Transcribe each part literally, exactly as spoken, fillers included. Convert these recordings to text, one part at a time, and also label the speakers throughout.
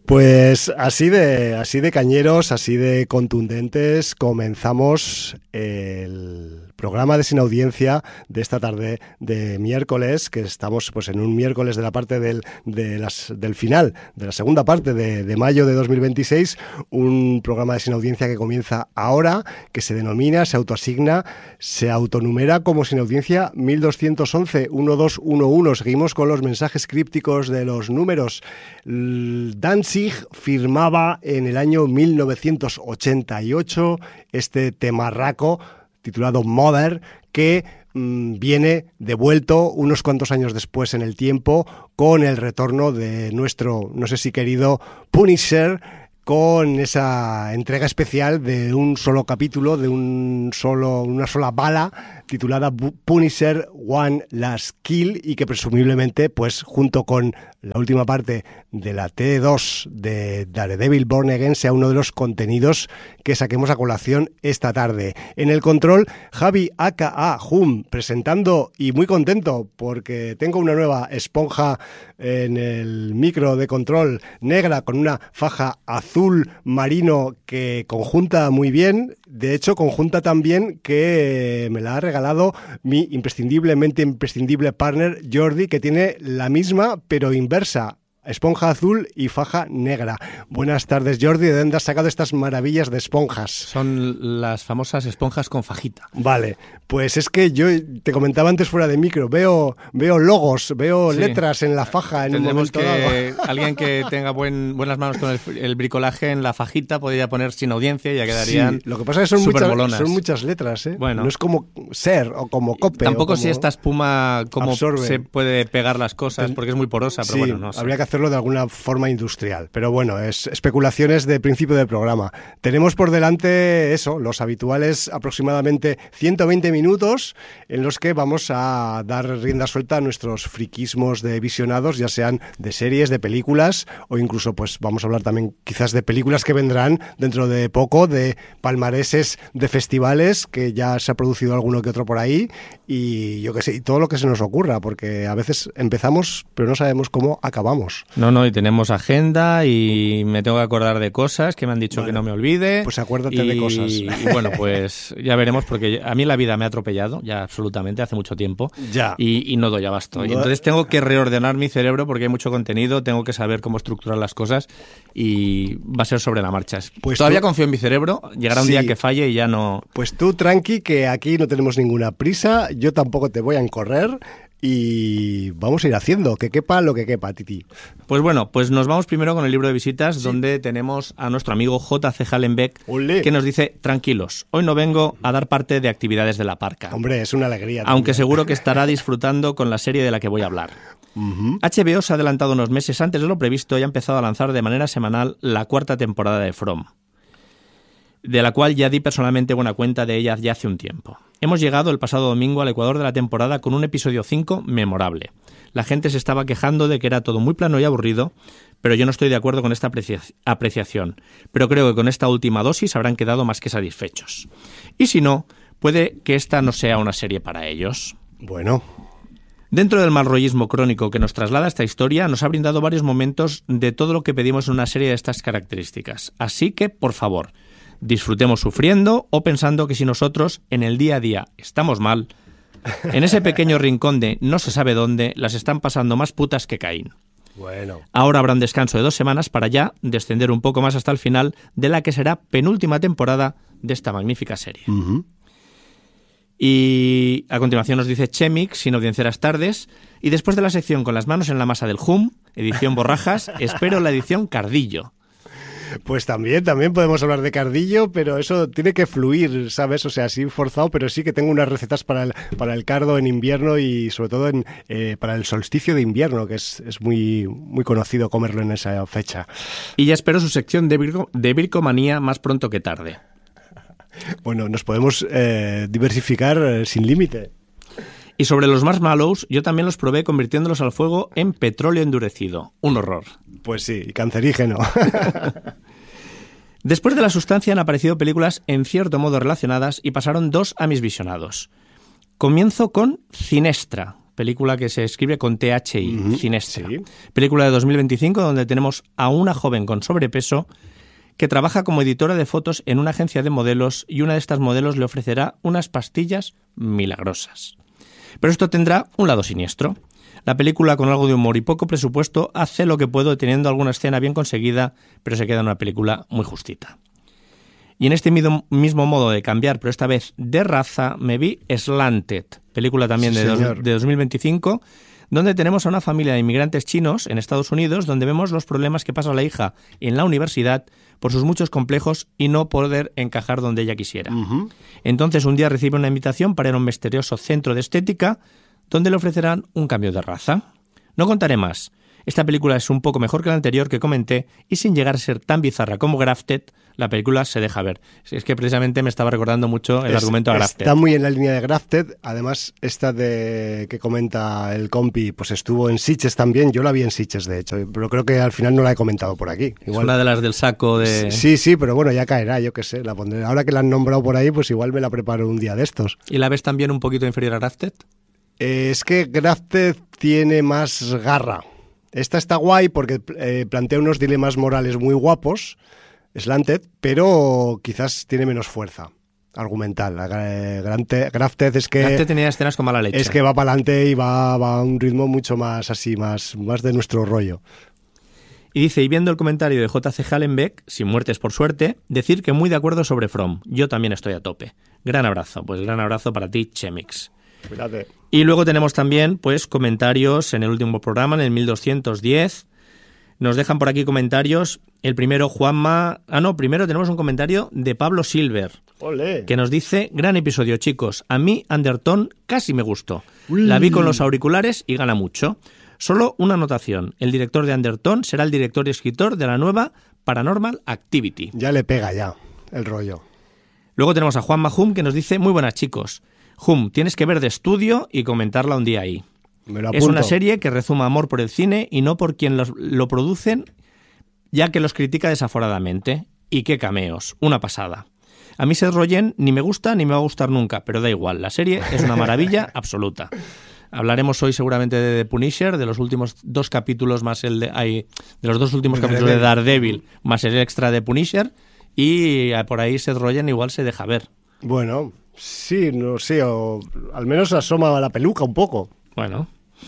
Speaker 1: Pues así de, así de cañeros, así de contundentes, comenzamos el programa de Sin Audiencia de esta tarde de miércoles, que estamos pues en un miércoles de la parte del, de las, del final, de la segunda parte de, de mayo de dos mil veintiséis, un programa de Sin Audiencia que comienza ahora, que se denomina, se autoasigna, se autonumera como Sin Audiencia mil doscientos once, doce once. Seguimos con los mensajes crípticos de los números. Danzig firmaba en el año mil novecientos ochenta y ocho este temarraco titulado Mother, que mmm, viene devuelto unos cuantos años después en el tiempo con el retorno de nuestro, no sé si querido, Punisher, con esa entrega especial de un solo capítulo, de un solo, una sola bala, titulada Punisher One Last Kill, y que presumiblemente, pues junto con la última parte de la T dos de Daredevil Born Again, sea uno de los contenidos que saquemos a colación esta tarde. En el control, Javi aka Hum, presentando y muy contento porque tengo una nueva esponja en el micro de control negra con una faja azul marino que conjunta muy bien. De hecho, conjunta tan bien que me la ha regalado mi imprescindiblemente imprescindible partner Jordi, que tiene la misma pero inversa, esponja azul y faja negra. Buenas tardes, Jordi. ¿De dónde has sacado estas maravillas de esponjas?
Speaker 2: Son las famosas esponjas con fajita.
Speaker 1: Vale, pues es que yo te comentaba antes fuera de micro, veo veo logos, veo sí. letras en la faja en
Speaker 2: Tendremos
Speaker 1: un momento
Speaker 2: que
Speaker 1: dado.
Speaker 2: Alguien que tenga buen, buenas manos con el, el bricolaje en la fajita podría poner Sin Audiencia y ya quedarían.
Speaker 1: Sí, lo que pasa es que son muchas,
Speaker 2: molonas.
Speaker 1: son muchas letras, ¿eh?
Speaker 2: Bueno,
Speaker 1: no es como ser o como cope.
Speaker 2: Tampoco
Speaker 1: o como
Speaker 2: si esta espuma como
Speaker 1: absorbe.
Speaker 2: Se puede pegar las cosas, porque es muy porosa, pero
Speaker 1: sí,
Speaker 2: bueno, no sé.
Speaker 1: Habría que hacerlo de alguna forma industrial, pero bueno, es especulaciones de principio del programa. Tenemos por delante eso, los habituales aproximadamente ciento veinte minutos en los que vamos a dar rienda suelta a nuestros friquismos de visionados, ya sean de series, de películas, o incluso pues vamos a hablar también quizás de películas que vendrán dentro de poco, de palmareses de festivales, que ya se ha producido alguno que otro por ahí, y yo qué sé, y todo lo que se nos ocurra, porque a veces empezamos pero no sabemos cómo acabamos.
Speaker 2: No, no, y tenemos agenda y me tengo que acordar de cosas que me han dicho vale. que no me olvide.
Speaker 1: Pues acuérdate
Speaker 2: y,
Speaker 1: de cosas.
Speaker 2: Y bueno, pues ya veremos, porque a mí la vida me ha atropellado ya absolutamente hace mucho tiempo.
Speaker 1: Ya.
Speaker 2: Y, y no doy abasto. No. Y entonces tengo que reordenar mi cerebro porque hay mucho contenido, tengo que saber cómo estructurar las cosas y va a ser sobre la marcha. Pues todavía tú... confío en mi cerebro, llegará un sí. día que falle y ya no...
Speaker 1: Pues tú tranqui, que aquí no tenemos ninguna prisa, yo tampoco te voy a encorrer. Y vamos a ir haciendo, que quepa lo que quepa, Titi.
Speaker 2: Pues bueno, pues nos vamos primero con el libro de visitas, sí. donde tenemos a nuestro amigo J C Hallenbeck, Olé. que nos dice: tranquilos, hoy no vengo a dar parte de actividades de la parca.
Speaker 1: Hombre, es una alegría.
Speaker 2: Aunque
Speaker 1: también.
Speaker 2: seguro que estará disfrutando con la serie de la que voy a hablar.
Speaker 1: Uh-huh.
Speaker 2: H B O se ha adelantado unos meses antes de lo previsto y ha empezado a lanzar de manera semanal la cuarta temporada de From, de la cual ya di personalmente buena cuenta de ella ya hace un tiempo. Hemos llegado el pasado domingo al ecuador de la temporada con un episodio cinco memorable. La gente se estaba quejando de que era todo muy plano y aburrido, pero yo no estoy de acuerdo con esta aprecia- apreciación. Pero creo que con esta última dosis habrán quedado más que satisfechos. Y si no, puede que esta no sea una serie para ellos.
Speaker 1: Bueno...
Speaker 2: Dentro del malrollismo crónico que nos traslada esta historia, nos ha brindado varios momentos de todo lo que pedimos en una serie de estas características. Así que, por favor, disfrutemos sufriendo o pensando que si nosotros en el día a día estamos mal, en ese pequeño rincón de no se sabe dónde las están pasando más putas que Caín.
Speaker 1: Bueno.
Speaker 2: Ahora habrá un descanso de dos semanas para ya descender un poco más hasta el final de la que será penúltima temporada de esta magnífica serie.
Speaker 1: Uh-huh.
Speaker 2: Y a continuación nos dice Chemix, sin audiencias tardes, y después de la sección con las manos en la masa del Hum, edición Borrajas, espero la edición Cardillo.
Speaker 1: Pues también, también podemos hablar de Cardillo, pero eso tiene que fluir, ¿sabes? O sea, así forzado, pero sí que tengo unas recetas para el, para el cardo en invierno y sobre todo en, eh, para el solsticio de invierno, que es, es muy, muy conocido comerlo en esa fecha.
Speaker 2: Y ya espero su sección de, virgo, de Vircomanía más pronto que tarde.
Speaker 1: Bueno, nos podemos eh, diversificar eh, sin límite.
Speaker 2: Y sobre los marshmallows, yo también los probé convirtiéndolos al fuego en petróleo endurecido. Un horror.
Speaker 1: Pues sí, cancerígeno.
Speaker 2: Después de la sustancia han aparecido películas en cierto modo relacionadas y pasaron dos a mis visionados. Comienzo con Cinestra, película que se escribe con T H I,
Speaker 1: Uh-huh,
Speaker 2: Cinestra.
Speaker 1: sí.
Speaker 2: Película de dos mil veinticinco donde tenemos a una joven con sobrepeso que trabaja como editora de fotos en una agencia de modelos y una de estas modelos le ofrecerá unas pastillas milagrosas. Pero esto tendrá un lado siniestro. La película, con algo de humor y poco presupuesto, hace lo que puedo teniendo alguna escena bien conseguida, pero se queda una película muy justita. Y en este mismo modo de cambiar, pero esta vez de raza, me vi Slanted, película también
Speaker 1: Sí,
Speaker 2: de, dos,
Speaker 1: señor.
Speaker 2: de dos mil veinticinco, donde tenemos a una familia de inmigrantes chinos en Estados Unidos, donde vemos los problemas que pasa la hija en la universidad por sus muchos complejos y no poder encajar donde ella quisiera.
Speaker 1: Uh-huh.
Speaker 2: Entonces un día recibe una invitación para ir a un misterioso centro de estética donde le ofrecerán un cambio de raza. No contaré más. Esta película es un poco mejor que la anterior que comenté y sin llegar a ser tan bizarra como Grafted, la película se deja ver. Es que precisamente me estaba recordando mucho el
Speaker 1: Es-
Speaker 2: argumento a Grafted.
Speaker 1: Está muy en la línea de Grafted. Además, esta de que comenta el compi, pues estuvo en Sitges también. Yo la vi en Sitges, de hecho, pero creo que al final no la he comentado por aquí.
Speaker 2: Es una de las del saco de...
Speaker 1: Sí, sí, pero bueno, ya caerá, yo qué sé, la pondré. Ahora que la han nombrado por ahí, pues igual me la preparo un día de estos.
Speaker 2: ¿Y la ves también un poquito inferior a Grafted?
Speaker 1: Eh, es que Grafted tiene más garra. Esta está guay porque eh, plantea unos dilemas morales muy guapos, Slanted, pero quizás tiene menos fuerza argumental. Eh, Grante- Grafted es que...
Speaker 2: Grafted tenía escenas con mala leche.
Speaker 1: Es que va para adelante y va, va a un ritmo mucho más así, más, más de nuestro rollo.
Speaker 2: Y dice, y viendo el comentario de J C Hallenbeck, sin muertes por suerte, decir que muy de acuerdo sobre From. Yo también estoy a tope. Gran abrazo. Pues gran abrazo para ti, Chemix.
Speaker 1: Cuídate.
Speaker 2: Y luego tenemos también pues comentarios en el último programa, en el mil doscientos diez. Nos dejan por aquí comentarios. El primero, Juanma... Ah, no, primero tenemos un comentario de Pablo Silver,
Speaker 1: Olé.
Speaker 2: que nos dice, gran episodio, chicos. A mí, Undertone casi me gustó. La vi con los auriculares y gana mucho. Solo una anotación. El director de Undertone será el director y escritor de la nueva Paranormal Activity.
Speaker 1: Ya le pega ya el rollo.
Speaker 2: Luego tenemos a Juanma Hum, que nos dice, muy buenas, chicos. Hum, tienes que ver de estudio y comentarla un día ahí.
Speaker 1: Me lo
Speaker 2: Es
Speaker 1: apunto.
Speaker 2: una serie que rezuma amor por el cine y no por quien los- lo producen, ya que los critica desaforadamente. Y qué cameos, una pasada. A mí Seth Rogen ni me gusta ni me va a gustar nunca, pero da igual, la serie es una maravilla absoluta. Hablaremos hoy seguramente de The Punisher, de los últimos dos capítulos más el de, ay, de los dos últimos
Speaker 1: De
Speaker 2: capítulos de
Speaker 1: Daredevil.
Speaker 2: Daredevil más el extra de Punisher, y eh, por ahí Seth Rogen igual se deja ver.
Speaker 1: Bueno, sí, no sé, o al menos asoma la peluca un poco.
Speaker 2: Bueno.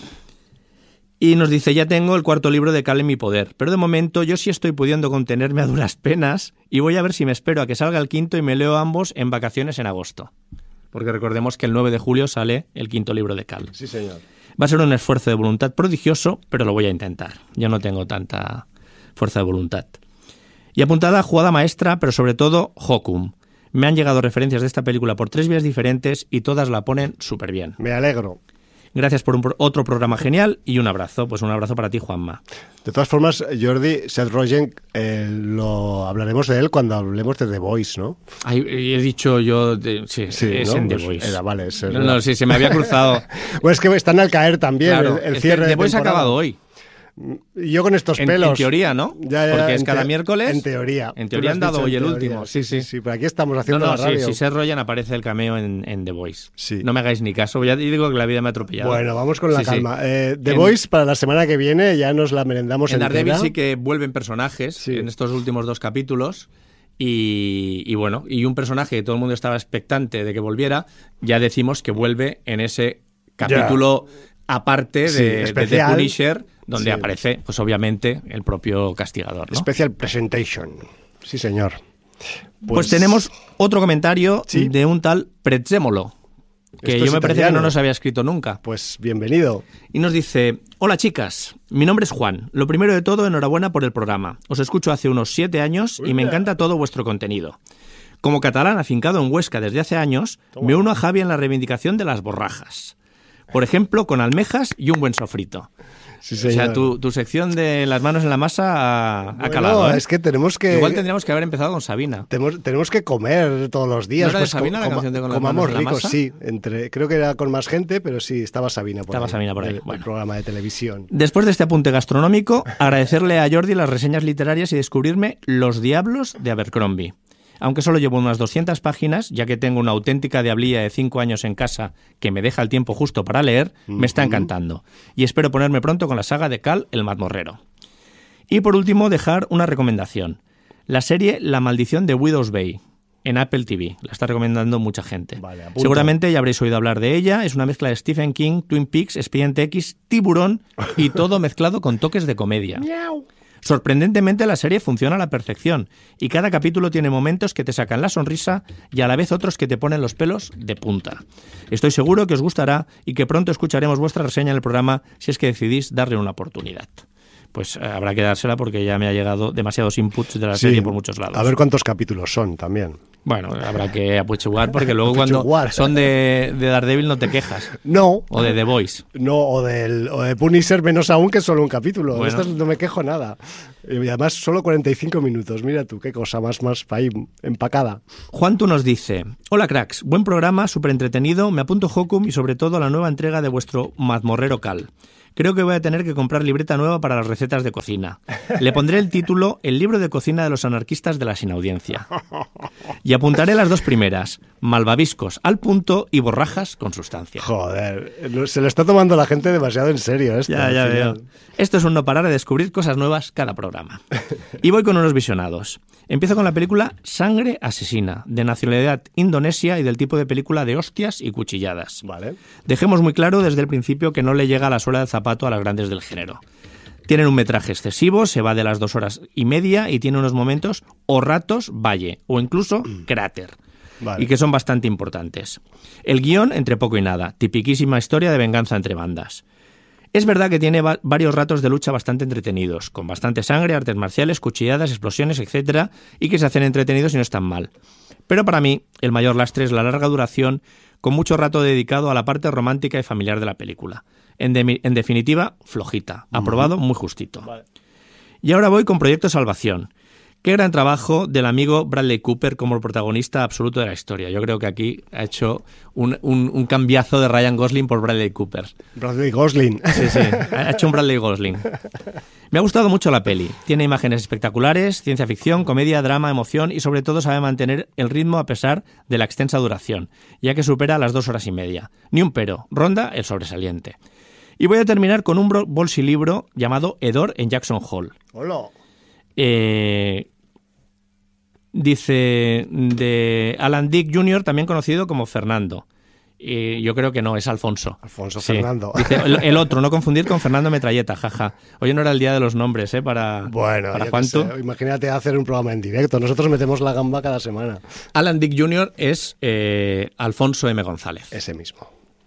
Speaker 2: Y nos dice, ya tengo el cuarto libro de Cal en mi poder, pero de momento yo sí estoy pudiendo contenerme a duras penas y voy a ver si me espero a que salga el quinto y me leo ambos en vacaciones en agosto. Porque recordemos que el nueve de julio sale el quinto libro de Cal.
Speaker 1: Sí, señor.
Speaker 2: Va a ser un esfuerzo de voluntad prodigioso, pero lo voy a intentar. Yo no tengo tanta fuerza de voluntad. Y apuntada, jugada maestra, pero sobre todo, Hokum. Me han llegado referencias de esta película por tres vías diferentes y todas la ponen súper bien.
Speaker 1: Me alegro.
Speaker 2: Gracias por un pro- otro programa genial y un abrazo. Pues un abrazo para ti, Juanma.
Speaker 1: De todas formas, Jordi, Seth Rogen, eh, lo hablaremos de él cuando hablemos de The Voice, ¿no?
Speaker 2: Ay, he dicho yo... de- sí,
Speaker 1: Sí,
Speaker 2: es
Speaker 1: ¿no?
Speaker 2: en The
Speaker 1: Pues
Speaker 2: Voice.
Speaker 1: era, vale, es-
Speaker 2: no, no, sí, se me había cruzado.
Speaker 1: Bueno, es que están al caer también
Speaker 2: Claro,
Speaker 1: el, el
Speaker 2: es que
Speaker 1: cierre
Speaker 2: The
Speaker 1: de
Speaker 2: Voice ha
Speaker 1: temporada.
Speaker 2: acabado hoy.
Speaker 1: Y yo con estos
Speaker 2: En,
Speaker 1: pelos.
Speaker 2: en teoría, ¿no?
Speaker 1: Ya, ya,
Speaker 2: Porque es
Speaker 1: en
Speaker 2: cada
Speaker 1: te-
Speaker 2: miércoles.
Speaker 1: En teoría.
Speaker 2: En
Speaker 1: Tú
Speaker 2: teoría
Speaker 1: lo
Speaker 2: han
Speaker 1: has
Speaker 2: dado
Speaker 1: dicho,
Speaker 2: hoy
Speaker 1: en
Speaker 2: el
Speaker 1: teoría.
Speaker 2: último.
Speaker 1: Sí, sí, sí. Pero aquí estamos
Speaker 2: No,
Speaker 1: haciendo
Speaker 2: no,
Speaker 1: la
Speaker 2: sí,
Speaker 1: radio.
Speaker 2: si Seth Rogen aparece el cameo en, en The Voice.
Speaker 1: Sí.
Speaker 2: No me hagáis ni caso. Ya digo que la vida me ha atropellado.
Speaker 1: Bueno, vamos con la
Speaker 2: Sí, sí.
Speaker 1: calma. Eh, The
Speaker 2: En-
Speaker 1: Voice para la semana que viene ya nos la merendamos
Speaker 2: En Daredevil
Speaker 1: entera.
Speaker 2: sí que vuelven personajes
Speaker 1: Sí.
Speaker 2: en estos últimos dos capítulos. Y, y bueno, y un personaje que todo el mundo estaba expectante de que volviera, ya decimos que vuelve en ese capítulo aparte
Speaker 1: Sí,
Speaker 2: de, de The
Speaker 1: especial.
Speaker 2: Punisher, donde
Speaker 1: Sí.
Speaker 2: aparece, pues obviamente, el propio castigador, ¿no?
Speaker 1: Special Presentation. Sí, señor.
Speaker 2: Pues, tenemos otro comentario
Speaker 1: Sí.
Speaker 2: de un tal Prezzemolo, que
Speaker 1: Esto
Speaker 2: yo
Speaker 1: es
Speaker 2: me parece que
Speaker 1: italiano.
Speaker 2: no nos había escrito nunca.
Speaker 1: Pues bienvenido.
Speaker 2: Y nos dice, hola chicas, mi nombre es Juan. Lo primero de todo, enhorabuena por el programa. Os escucho hace unos siete años y me encanta todo vuestro contenido. Como catalán afincado en Huesca desde hace años, me uno a Javi en la reivindicación de las borrajas. Por ejemplo, con almejas y un buen sofrito.
Speaker 1: Sí,
Speaker 2: O sea,
Speaker 1: señor.
Speaker 2: tu, tu sección de las manos en la masa ha, ha
Speaker 1: Bueno,
Speaker 2: calado, ¿eh?
Speaker 1: es que tenemos que...
Speaker 2: Igual tendríamos que haber empezado con Sabina.
Speaker 1: Tenemos, tenemos que comer todos los días.
Speaker 2: ¿No era de
Speaker 1: pues,
Speaker 2: Sabina
Speaker 1: co-
Speaker 2: la
Speaker 1: coma-
Speaker 2: canción de Con las
Speaker 1: comamos
Speaker 2: manos en la
Speaker 1: ricos,
Speaker 2: masa?
Speaker 1: sí. Entre, creo que era con más gente, pero sí, estaba Sabina por
Speaker 2: Estaba
Speaker 1: ahí.
Speaker 2: Sabina por ahí,
Speaker 1: El, el
Speaker 2: bueno.
Speaker 1: programa de televisión.
Speaker 2: Después de este apunte gastronómico, agradecerle a Jordi las reseñas literarias y descubrirme Los Diablos de Abercrombie. Aunque solo llevo unas doscientas páginas, ya que tengo una auténtica diablilla de cinco años en casa que me deja el tiempo justo para leer, uh-huh. me está encantando. Y espero ponerme pronto con la saga de Cal, el mazmorrero. Y por último, dejar una recomendación. La serie La maldición de Widow's Bay, en Apple T V. La está recomendando mucha gente. Vale, seguramente ya habréis oído hablar de ella. Es una mezcla de Stephen King, Twin Peaks, Expediente X, Tiburón y todo mezclado con toques de comedia. Sorprendentemente, la serie funciona a la perfección y cada capítulo tiene momentos que te sacan la sonrisa y a la vez otros que te ponen los pelos de punta. Estoy seguro que os gustará y que pronto escucharemos vuestra reseña en el programa si es que decidís darle una oportunidad. Pues eh, habrá que dársela porque ya me ha llegado demasiados inputs de la sí, serie por muchos lados.
Speaker 1: A ver cuántos capítulos son también.
Speaker 2: Bueno, habrá que apuchugar porque luego cuando son de, de Daredevil no te quejas.
Speaker 1: No.
Speaker 2: O de The Voice.
Speaker 1: No, o, del, o de Punisher menos aún, que es solo un capítulo. Bueno. Estas no me quejo nada. Y además solo cuarenta y cinco minutos. Mira tú, qué cosa más, más ahí empacada.
Speaker 2: Juan tú nos dice: hola cracks, buen programa, súper entretenido, me apunto Hokum y sobre todo la nueva entrega de vuestro mazmorrero Cal. Creo que voy a tener que comprar libreta nueva para las recetas de cocina. Le pondré el título El libro de cocina de los anarquistas de la sinaudiencia. Y apuntaré las dos primeras, malvaviscos al punto y borrajas con sustancia.
Speaker 1: Joder, se lo está tomando la gente demasiado en serio esto.
Speaker 2: Ya, ya veo. Esto es un no parar de descubrir cosas nuevas cada programa. Y voy con unos visionados. Empiezo con la película Sangre asesina, de nacionalidad indonesia y del tipo de película de hostias y cuchilladas.
Speaker 1: Vale.
Speaker 2: Dejemos muy claro desde el principio que no le llega a la suela del zapato a las grandes del género. Tienen un metraje excesivo, se va de las dos horas y media y tiene unos momentos o ratos valle o incluso cráter. Vale. Y que son bastante importantes. El guión, entre poco y nada, tipiquísima historia de venganza entre bandas. Es verdad que tiene va- varios ratos de lucha bastante entretenidos, con bastante sangre, artes marciales, cuchilladas, explosiones, etcétera, y que se hacen entretenidos y no están mal. Pero para mí, el mayor lastre es la larga duración, con mucho rato dedicado a la parte romántica y familiar de la película. En, de- en definitiva, flojita. Aprobado, muy justito. Vale. Y ahora voy con Proyecto Salvación. Qué gran trabajo del amigo Bradley Cooper como el protagonista absoluto de la historia. Yo creo que aquí ha hecho un, un, un cambiazo de Ryan Gosling por Bradley Cooper.
Speaker 1: Bradley Gosling.
Speaker 2: Sí, sí, ha hecho un Bradley Gosling. Me ha gustado mucho la peli. Tiene imágenes espectaculares, ciencia ficción, comedia, drama, emoción y sobre todo sabe mantener el ritmo a pesar de la extensa duración, ya que supera las dos horas y media. Ni un pero, ronda el sobresaliente. Y voy a terminar con un bolsilibro llamado Hedor en Jackson Hole.
Speaker 1: Hola.
Speaker 2: Eh, dice de Alan Dick junior, también conocido como Fernando. Y yo creo que no, es Alfonso.
Speaker 1: Alfonso
Speaker 2: sí.
Speaker 1: Fernando.
Speaker 2: Dice, el, el otro, no confundir con Fernando Metralleta, jaja. Oye, no era el día de los nombres, ¿eh? Para,
Speaker 1: bueno,
Speaker 2: para Juan tú.
Speaker 1: Imagínate hacer un programa en directo. Nosotros metemos la gamba cada semana.
Speaker 2: Alan Dick junior es eh, Alfonso M. González.
Speaker 1: Ese mismo.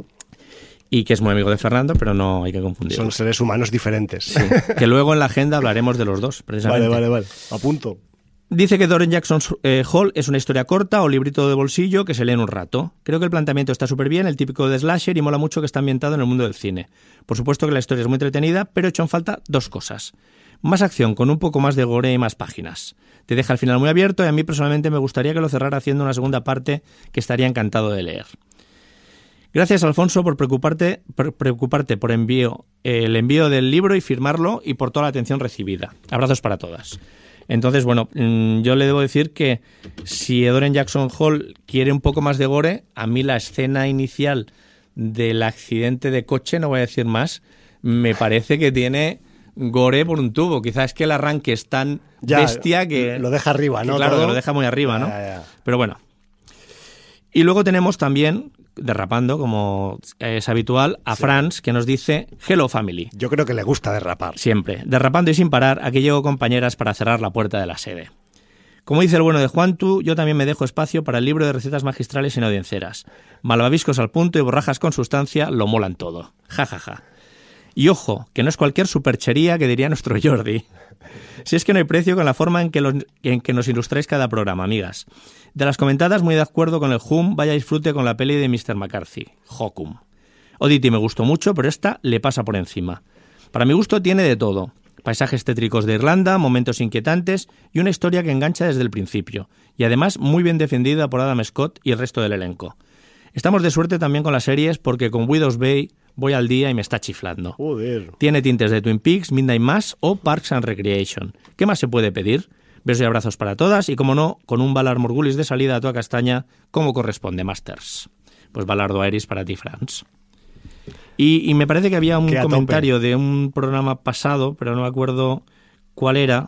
Speaker 2: Y que es muy amigo de Fernando, pero no hay que confundir.
Speaker 1: Son seres humanos diferentes.
Speaker 2: Sí, que luego en la agenda hablaremos de los dos, precisamente.
Speaker 1: Vale, vale, vale. Apunto.
Speaker 2: Dice que Hedor Jackson eh, Hole es una historia corta o librito de bolsillo que se lee en un rato. Creo que el planteamiento está súper bien, el típico de slasher, y mola mucho que está ambientado en el mundo del cine. Por supuesto que la historia es muy entretenida, pero he hecho en falta dos cosas. Más acción, con un poco más de gore y más páginas. Te deja el final muy abierto y a mí personalmente me gustaría que lo cerrara haciendo una segunda parte que estaría encantado de leer. Gracias, Alfonso, por preocuparte por, preocuparte por envío, eh, el envío del libro y firmarlo y por toda la atención recibida. Abrazos para todas. Entonces, bueno, mmm, yo le debo decir que si Hedor en Jackson Hole quiere un poco más de gore, a mí la escena inicial del accidente de coche, no voy a decir más, me parece que tiene gore por un tubo. Quizás es que el arranque es tan ya, bestia que...
Speaker 1: Lo deja arriba, ¿no?
Speaker 2: Que, claro,
Speaker 1: Todo.
Speaker 2: que lo deja muy arriba, ¿no?
Speaker 1: Ya, ya.
Speaker 2: Pero bueno. Y luego tenemos también, derrapando, como es habitual, a sí. Franz, que nos dice Hello Family.
Speaker 1: Yo creo que le gusta derrapar.
Speaker 2: Siempre. Derrapando y sin parar, aquí llego compañeras para cerrar la puerta de la sede. Como dice el bueno de Juantu, yo también me dejo espacio para el libro de recetas magistrales y no audiencias. Malvaviscos al punto y borrajas con sustancia lo molan todo. Ja, ja, ja. Y ojo, que no es cualquier superchería que diría nuestro Jordi. Si es que no hay precio con la forma en que, los, en que nos ilustráis cada programa, amigas. De las comentadas, muy de acuerdo con el Hum, vaya disfrute con la peli de mister McCarthy, Hokum. Oddity me gustó mucho, pero esta le pasa por encima. Para mi gusto tiene de todo. Paisajes tétricos de Irlanda, momentos inquietantes y una historia que engancha desde el principio. Y además muy bien defendida por Adam Scott y el resto del elenco. Estamos de suerte también con las series porque con Widow's Bay voy al día y me está chiflando.
Speaker 1: Joder.
Speaker 2: Tiene tintes de Twin Peaks, Midnight Mass o Parks and Recreation. ¿Qué más se puede pedir? Besos y abrazos para todas y, como no, con un Valar Morgulis de salida a toda castaña, como corresponde, Masters. Pues Valardo Aeris para ti, Franz. Y, y me parece que había un comentario de un programa pasado, pero no me acuerdo cuál era.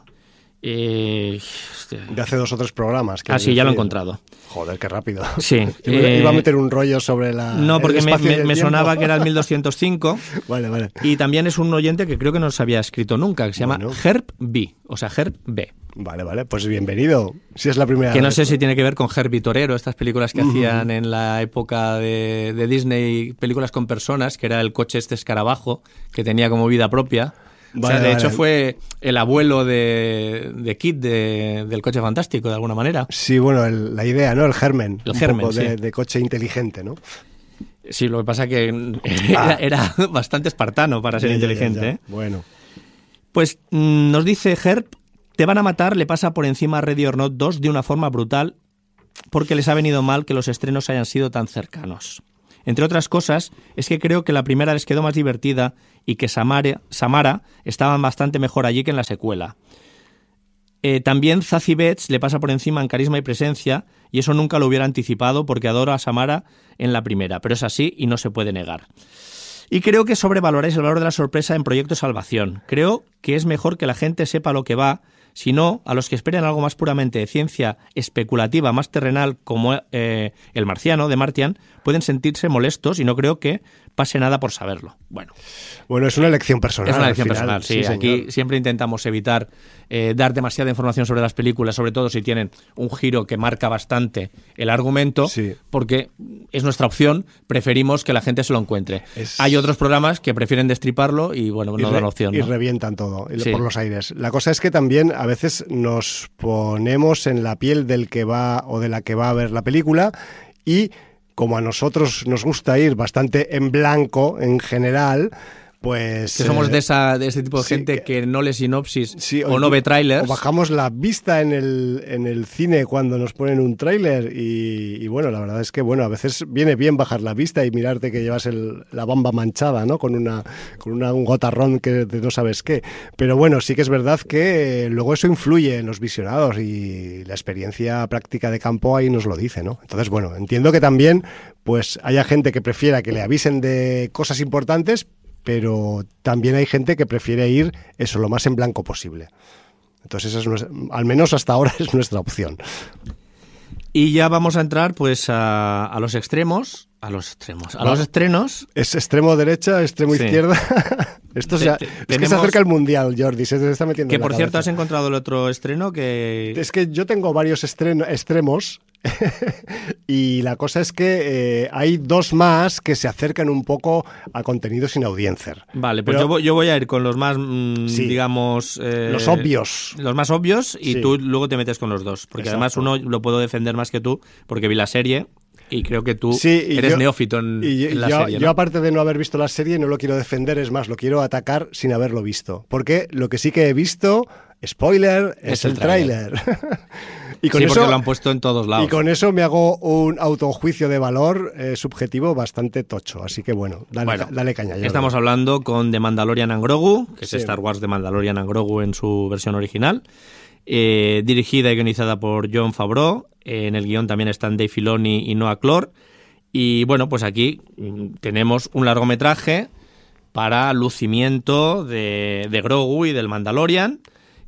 Speaker 2: Eh,
Speaker 1: de hace dos o tres programas.
Speaker 2: Ah, sí, ya lo he encontrado.
Speaker 1: Joder, qué rápido.
Speaker 2: Sí.
Speaker 1: Eh, Iba a meter un rollo sobre la...
Speaker 2: No, porque me, me, me sonaba que era el mil doscientos cinco.
Speaker 1: Vale, vale.
Speaker 2: Y también es un oyente que creo que no se había escrito nunca, que se llama bueno. Herb B, o sea, Herb B.
Speaker 1: Vale, vale, pues bienvenido, si es la primera
Speaker 2: Que no
Speaker 1: vez.
Speaker 2: sé si tiene que ver con Herbie Torero, estas películas que uh-huh. hacían en la época de, de Disney, películas con personas, que era el coche este escarabajo, que tenía como vida propia. Vale, o sea, de vale. hecho fue el abuelo de, de Kid de, del coche fantástico, de alguna manera.
Speaker 1: Sí, bueno, el, la idea, ¿no? El germen.
Speaker 2: El germen,
Speaker 1: un poco
Speaker 2: sí.
Speaker 1: de, de coche inteligente, ¿no?
Speaker 2: Sí, lo que pasa que era, ah. era bastante espartano para ser
Speaker 1: ya,
Speaker 2: inteligente.
Speaker 1: Ya, ya.
Speaker 2: ¿eh?
Speaker 1: Bueno.
Speaker 2: Pues mmm, nos dice Herb, te van a matar, le pasa por encima a Ready or Not dos de una forma brutal porque les ha venido mal que los estrenos hayan sido tan cercanos. Entre otras cosas, es que creo que la primera les quedó más divertida y que Samara, Samara estaba bastante mejor allí que en la secuela. Eh, también Zazie Beetz le pasa por encima en carisma y presencia, y eso nunca lo hubiera anticipado porque adoro a Samara en la primera, pero es así y no se puede negar. Y creo que sobrevaloráis el valor de la sorpresa en Proyecto Salvación. Creo que es mejor que la gente sepa lo que va. Si no, a los que esperen algo más puramente de ciencia especulativa, más terrenal, como eh, El Marciano, de Martian, pueden sentirse molestos y no creo que pase nada por saberlo. Bueno,
Speaker 1: bueno es una elección personal.
Speaker 2: Es una elección
Speaker 1: final,
Speaker 2: personal, sí. sí aquí señor. Siempre intentamos evitar eh, dar demasiada información sobre las películas, sobre todo si tienen un giro que marca bastante el argumento,
Speaker 1: sí.
Speaker 2: porque es nuestra opción, preferimos que la gente se lo encuentre. Es... Hay otros programas que prefieren destriparlo y, bueno, no
Speaker 1: y re,
Speaker 2: dan opción.
Speaker 1: Y
Speaker 2: ¿no?
Speaker 1: revientan todo sí. por los aires. La cosa es que también a veces nos ponemos en la piel del que va o de la que va a ver la película y como a nosotros nos gusta ir bastante en blanco en general, pues...
Speaker 2: Que somos de, esa, de ese tipo de sí, gente que, que no lee sinopsis
Speaker 1: sí,
Speaker 2: o, o no ve trailers.
Speaker 1: O bajamos la vista en el, en el cine cuando nos ponen un tráiler y, y bueno, la verdad es que bueno, a veces viene bien bajar la vista y mirarte que llevas el, la bamba manchada, ¿no? Con una con una, un gotarrón que de no sabes qué. Pero bueno, sí que es verdad que luego eso influye en los visionados y la experiencia práctica de campo ahí nos lo dice, ¿no? Entonces, bueno, entiendo que también pues haya gente que prefiera que le avisen de cosas importantes, pero también hay gente que prefiere ir eso lo más en blanco posible. Entonces, esa es nuestra, al menos hasta ahora es nuestra opción.
Speaker 2: Y ya vamos a entrar pues a, a los extremos, a los extremos, a los estrenos.
Speaker 1: Es extremo derecha, extremo sí. izquierda. Esto ya, te, te, es tenemos... que se acerca el Mundial, Jordi, se te está metiendo
Speaker 2: Que
Speaker 1: en la
Speaker 2: por
Speaker 1: cabeza.
Speaker 2: cierto has encontrado el otro estreno que...
Speaker 1: Es que yo tengo varios estreno, extremos y la cosa es que eh, hay dos más que se acercan un poco a contenido sin audiencia.
Speaker 2: Vale, pues Pero, yo, yo voy a ir con los más, mmm, sí, digamos... Eh,
Speaker 1: los obvios.
Speaker 2: Los más obvios y
Speaker 1: sí.
Speaker 2: tú luego te metes con los dos. Porque
Speaker 1: Exacto.
Speaker 2: además uno lo puedo defender más que tú porque vi la serie... Y creo que tú
Speaker 1: sí,
Speaker 2: eres
Speaker 1: yo,
Speaker 2: neófito en,
Speaker 1: y
Speaker 2: en la
Speaker 1: yo,
Speaker 2: serie, ¿no?
Speaker 1: Yo, aparte de no haber visto la serie, no lo quiero defender, es más, lo quiero atacar sin haberlo visto. Porque lo que sí que he visto, spoiler, es, es el, el tráiler.
Speaker 2: Y con sí, eso, porque lo han puesto en todos lados.
Speaker 1: Y con eso me hago un autojuicio de valor eh, subjetivo bastante tocho. Así que bueno, dale, bueno, dale caña.
Speaker 2: Estamos
Speaker 1: veo.
Speaker 2: hablando con The Mandalorian and Grogu, que sí. es Star Wars The Mandalorian and Grogu en su versión original. Eh, dirigida y guionizada por Jon Favreau. En el guión también están Dave Filoni y Noah Clore. Y bueno, pues aquí tenemos un largometraje para lucimiento de, de Grogu y del Mandalorian.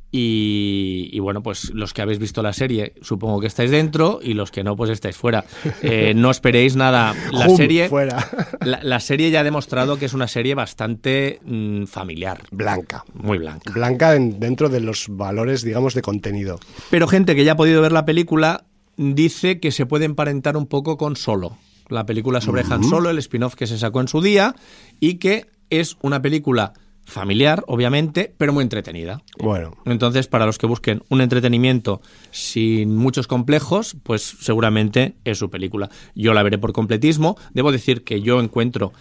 Speaker 2: Y, y bueno, pues los que habéis visto la serie, supongo que estáis dentro, y los que no, pues estáis fuera. Eh, no esperéis nada. La
Speaker 1: Hum,
Speaker 2: serie,
Speaker 1: fuera.
Speaker 2: La, la serie ya ha demostrado que es una serie bastante mmm, familiar.
Speaker 1: Blanca.
Speaker 2: Muy blanca.
Speaker 1: Blanca en, dentro de los valores, digamos, de contenido.
Speaker 2: Pero gente que ya ha podido ver la película dice que se puede emparentar un poco con Solo. La película sobre uh-huh. Han Solo, el spin-off que se sacó en su día, y que es una película familiar, obviamente, pero muy entretenida.
Speaker 1: Bueno.
Speaker 2: Entonces, para los que busquen un entretenimiento sin muchos complejos, pues seguramente es su película. Yo la veré por completismo. Debo decir que yo encuentro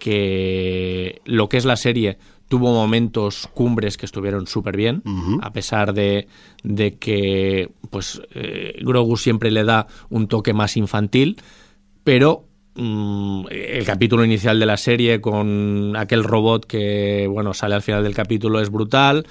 Speaker 2: que lo que es la serie tuvo momentos cumbres que estuvieron súper bien, uh-huh. a pesar de, de que pues eh, Grogu siempre le da un toque más infantil, pero mmm, el capítulo inicial de la serie con aquel robot que, bueno, sale al final del capítulo es brutal.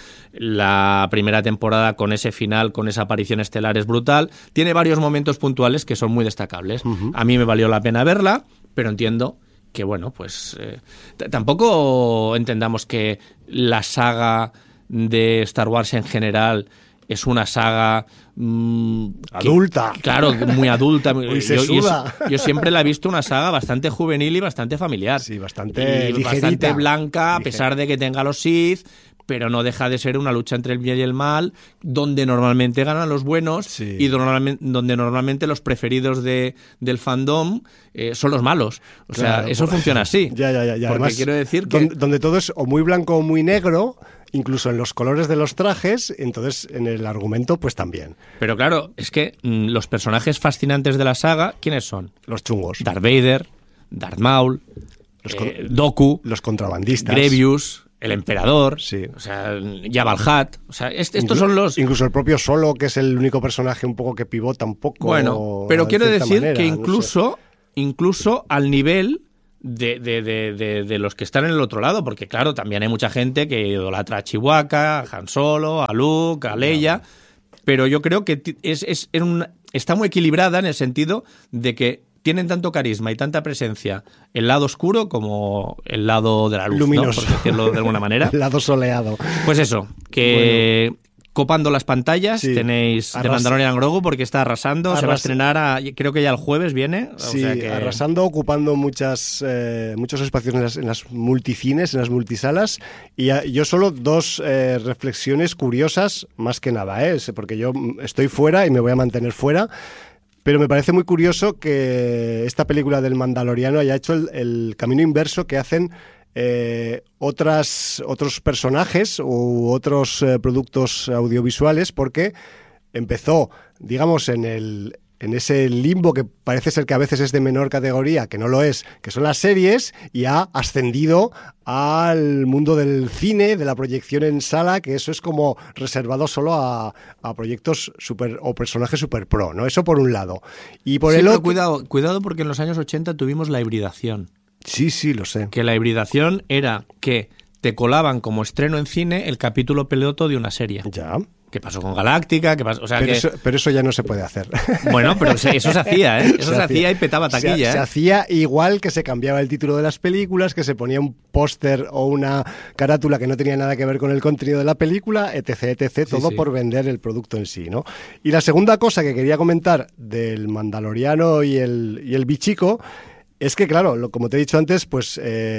Speaker 2: La primera temporada con ese final, con esa aparición estelar es brutal. Tiene varios momentos puntuales que son muy destacables. Uh-huh. A mí me valió la pena verla, pero entiendo que, bueno, pues eh, t- tampoco entendamos que la saga de Star Wars en general es una saga mmm,
Speaker 1: adulta.
Speaker 2: Que, claro, muy adulta.
Speaker 1: Muy
Speaker 2: yo, yo, yo siempre la he visto una saga bastante juvenil y bastante familiar.
Speaker 1: Sí, bastante
Speaker 2: y bastante blanca, a
Speaker 1: Liger.
Speaker 2: pesar de que tenga los Sith, pero no deja de ser una lucha entre el bien y el mal, donde normalmente ganan los buenos
Speaker 1: sí.
Speaker 2: y normalmente, donde normalmente los preferidos de, del fandom eh, son los malos. O
Speaker 1: claro,
Speaker 2: sea, eso
Speaker 1: por...
Speaker 2: funciona así.
Speaker 1: Ya, ya, ya. ya.
Speaker 2: Porque
Speaker 1: además,
Speaker 2: quiero decir que...
Speaker 1: Donde, donde todo es o muy blanco o muy negro, incluso en los colores de los trajes, entonces en el argumento pues también.
Speaker 2: Pero claro, es que mmm, los personajes fascinantes de la saga, ¿quiénes son?
Speaker 1: Los chungos.
Speaker 2: Darth Vader, Darth Maul, los con... eh, Dooku,
Speaker 1: los contrabandistas,
Speaker 2: Grievous, el emperador,
Speaker 1: sí.
Speaker 2: o sea, Jabba el Hutt, o sea, est- estos
Speaker 1: incluso,
Speaker 2: son los...
Speaker 1: Incluso el propio Solo, que es el único personaje un poco que pivota un poco.
Speaker 2: Bueno, pero quiero decir
Speaker 1: manera,
Speaker 2: que incluso,
Speaker 1: no sé.
Speaker 2: incluso al nivel de, de, de, de, de los que están en el otro lado, porque claro, también hay mucha gente que idolatra a Chewbacca, a Han Solo, a Luke, a Leia, no. Pero yo creo que es, es, es un, está muy equilibrada en el sentido de que tienen tanto carisma y tanta presencia el lado oscuro como el lado de la luz,
Speaker 1: luminoso,
Speaker 2: ¿no? Por decirlo de alguna manera.
Speaker 1: El lado soleado.
Speaker 2: Pues eso, que
Speaker 1: bueno.
Speaker 2: Copando las pantallas sí. Tenéis
Speaker 1: Arras-
Speaker 2: The Mandalorian Grogu porque está arrasando,
Speaker 1: Arras-
Speaker 2: se va a estrenar, a, creo que ya el jueves viene.
Speaker 1: Sí,
Speaker 2: o sea que...
Speaker 1: arrasando, ocupando muchas eh, muchos espacios en las, en las multicines, en las multisalas. Y a, yo solo dos eh, reflexiones curiosas, más que nada, ¿eh? Porque yo estoy fuera y me voy a mantener fuera. Pero me parece muy curioso que esta película del Mandaloriano haya hecho el, el camino inverso que hacen eh, otras, otros personajes u otros eh, productos audiovisuales, porque empezó, digamos, en el... en ese limbo que parece ser que a veces es de menor categoría, que no lo es, que son las series, y ha ascendido al mundo del cine, de la proyección en sala, que eso es como reservado solo a, a proyectos super o personajes super pro, ¿no? Eso por un lado. Y por
Speaker 2: sí,
Speaker 1: el
Speaker 2: pero
Speaker 1: otro...
Speaker 2: cuidado, cuidado porque en los años ochenta tuvimos la hibridación.
Speaker 1: Sí, sí, lo sé.
Speaker 2: Que la hibridación era que te colaban como estreno en cine el capítulo piloto de una serie.
Speaker 1: Ya.
Speaker 2: ¿Qué pasó con Galáctica? ¿Qué pasó? O sea,
Speaker 1: pero,
Speaker 2: que...
Speaker 1: eso, pero eso ya no se puede hacer.
Speaker 2: Bueno, pero eso se hacía, ¿eh? Eso se, se hacía. hacía y petaba taquilla,
Speaker 1: se,
Speaker 2: ¿eh?
Speaker 1: Se hacía igual que se cambiaba el título de las películas, que se ponía un póster o una carátula que no tenía nada que ver con el contenido de la película, etc, etc, todo sí, sí. por vender el producto en sí, ¿no? Y la segunda cosa que quería comentar del Mandaloriano y el, y el bichico es que, claro, lo, como te he dicho antes, pues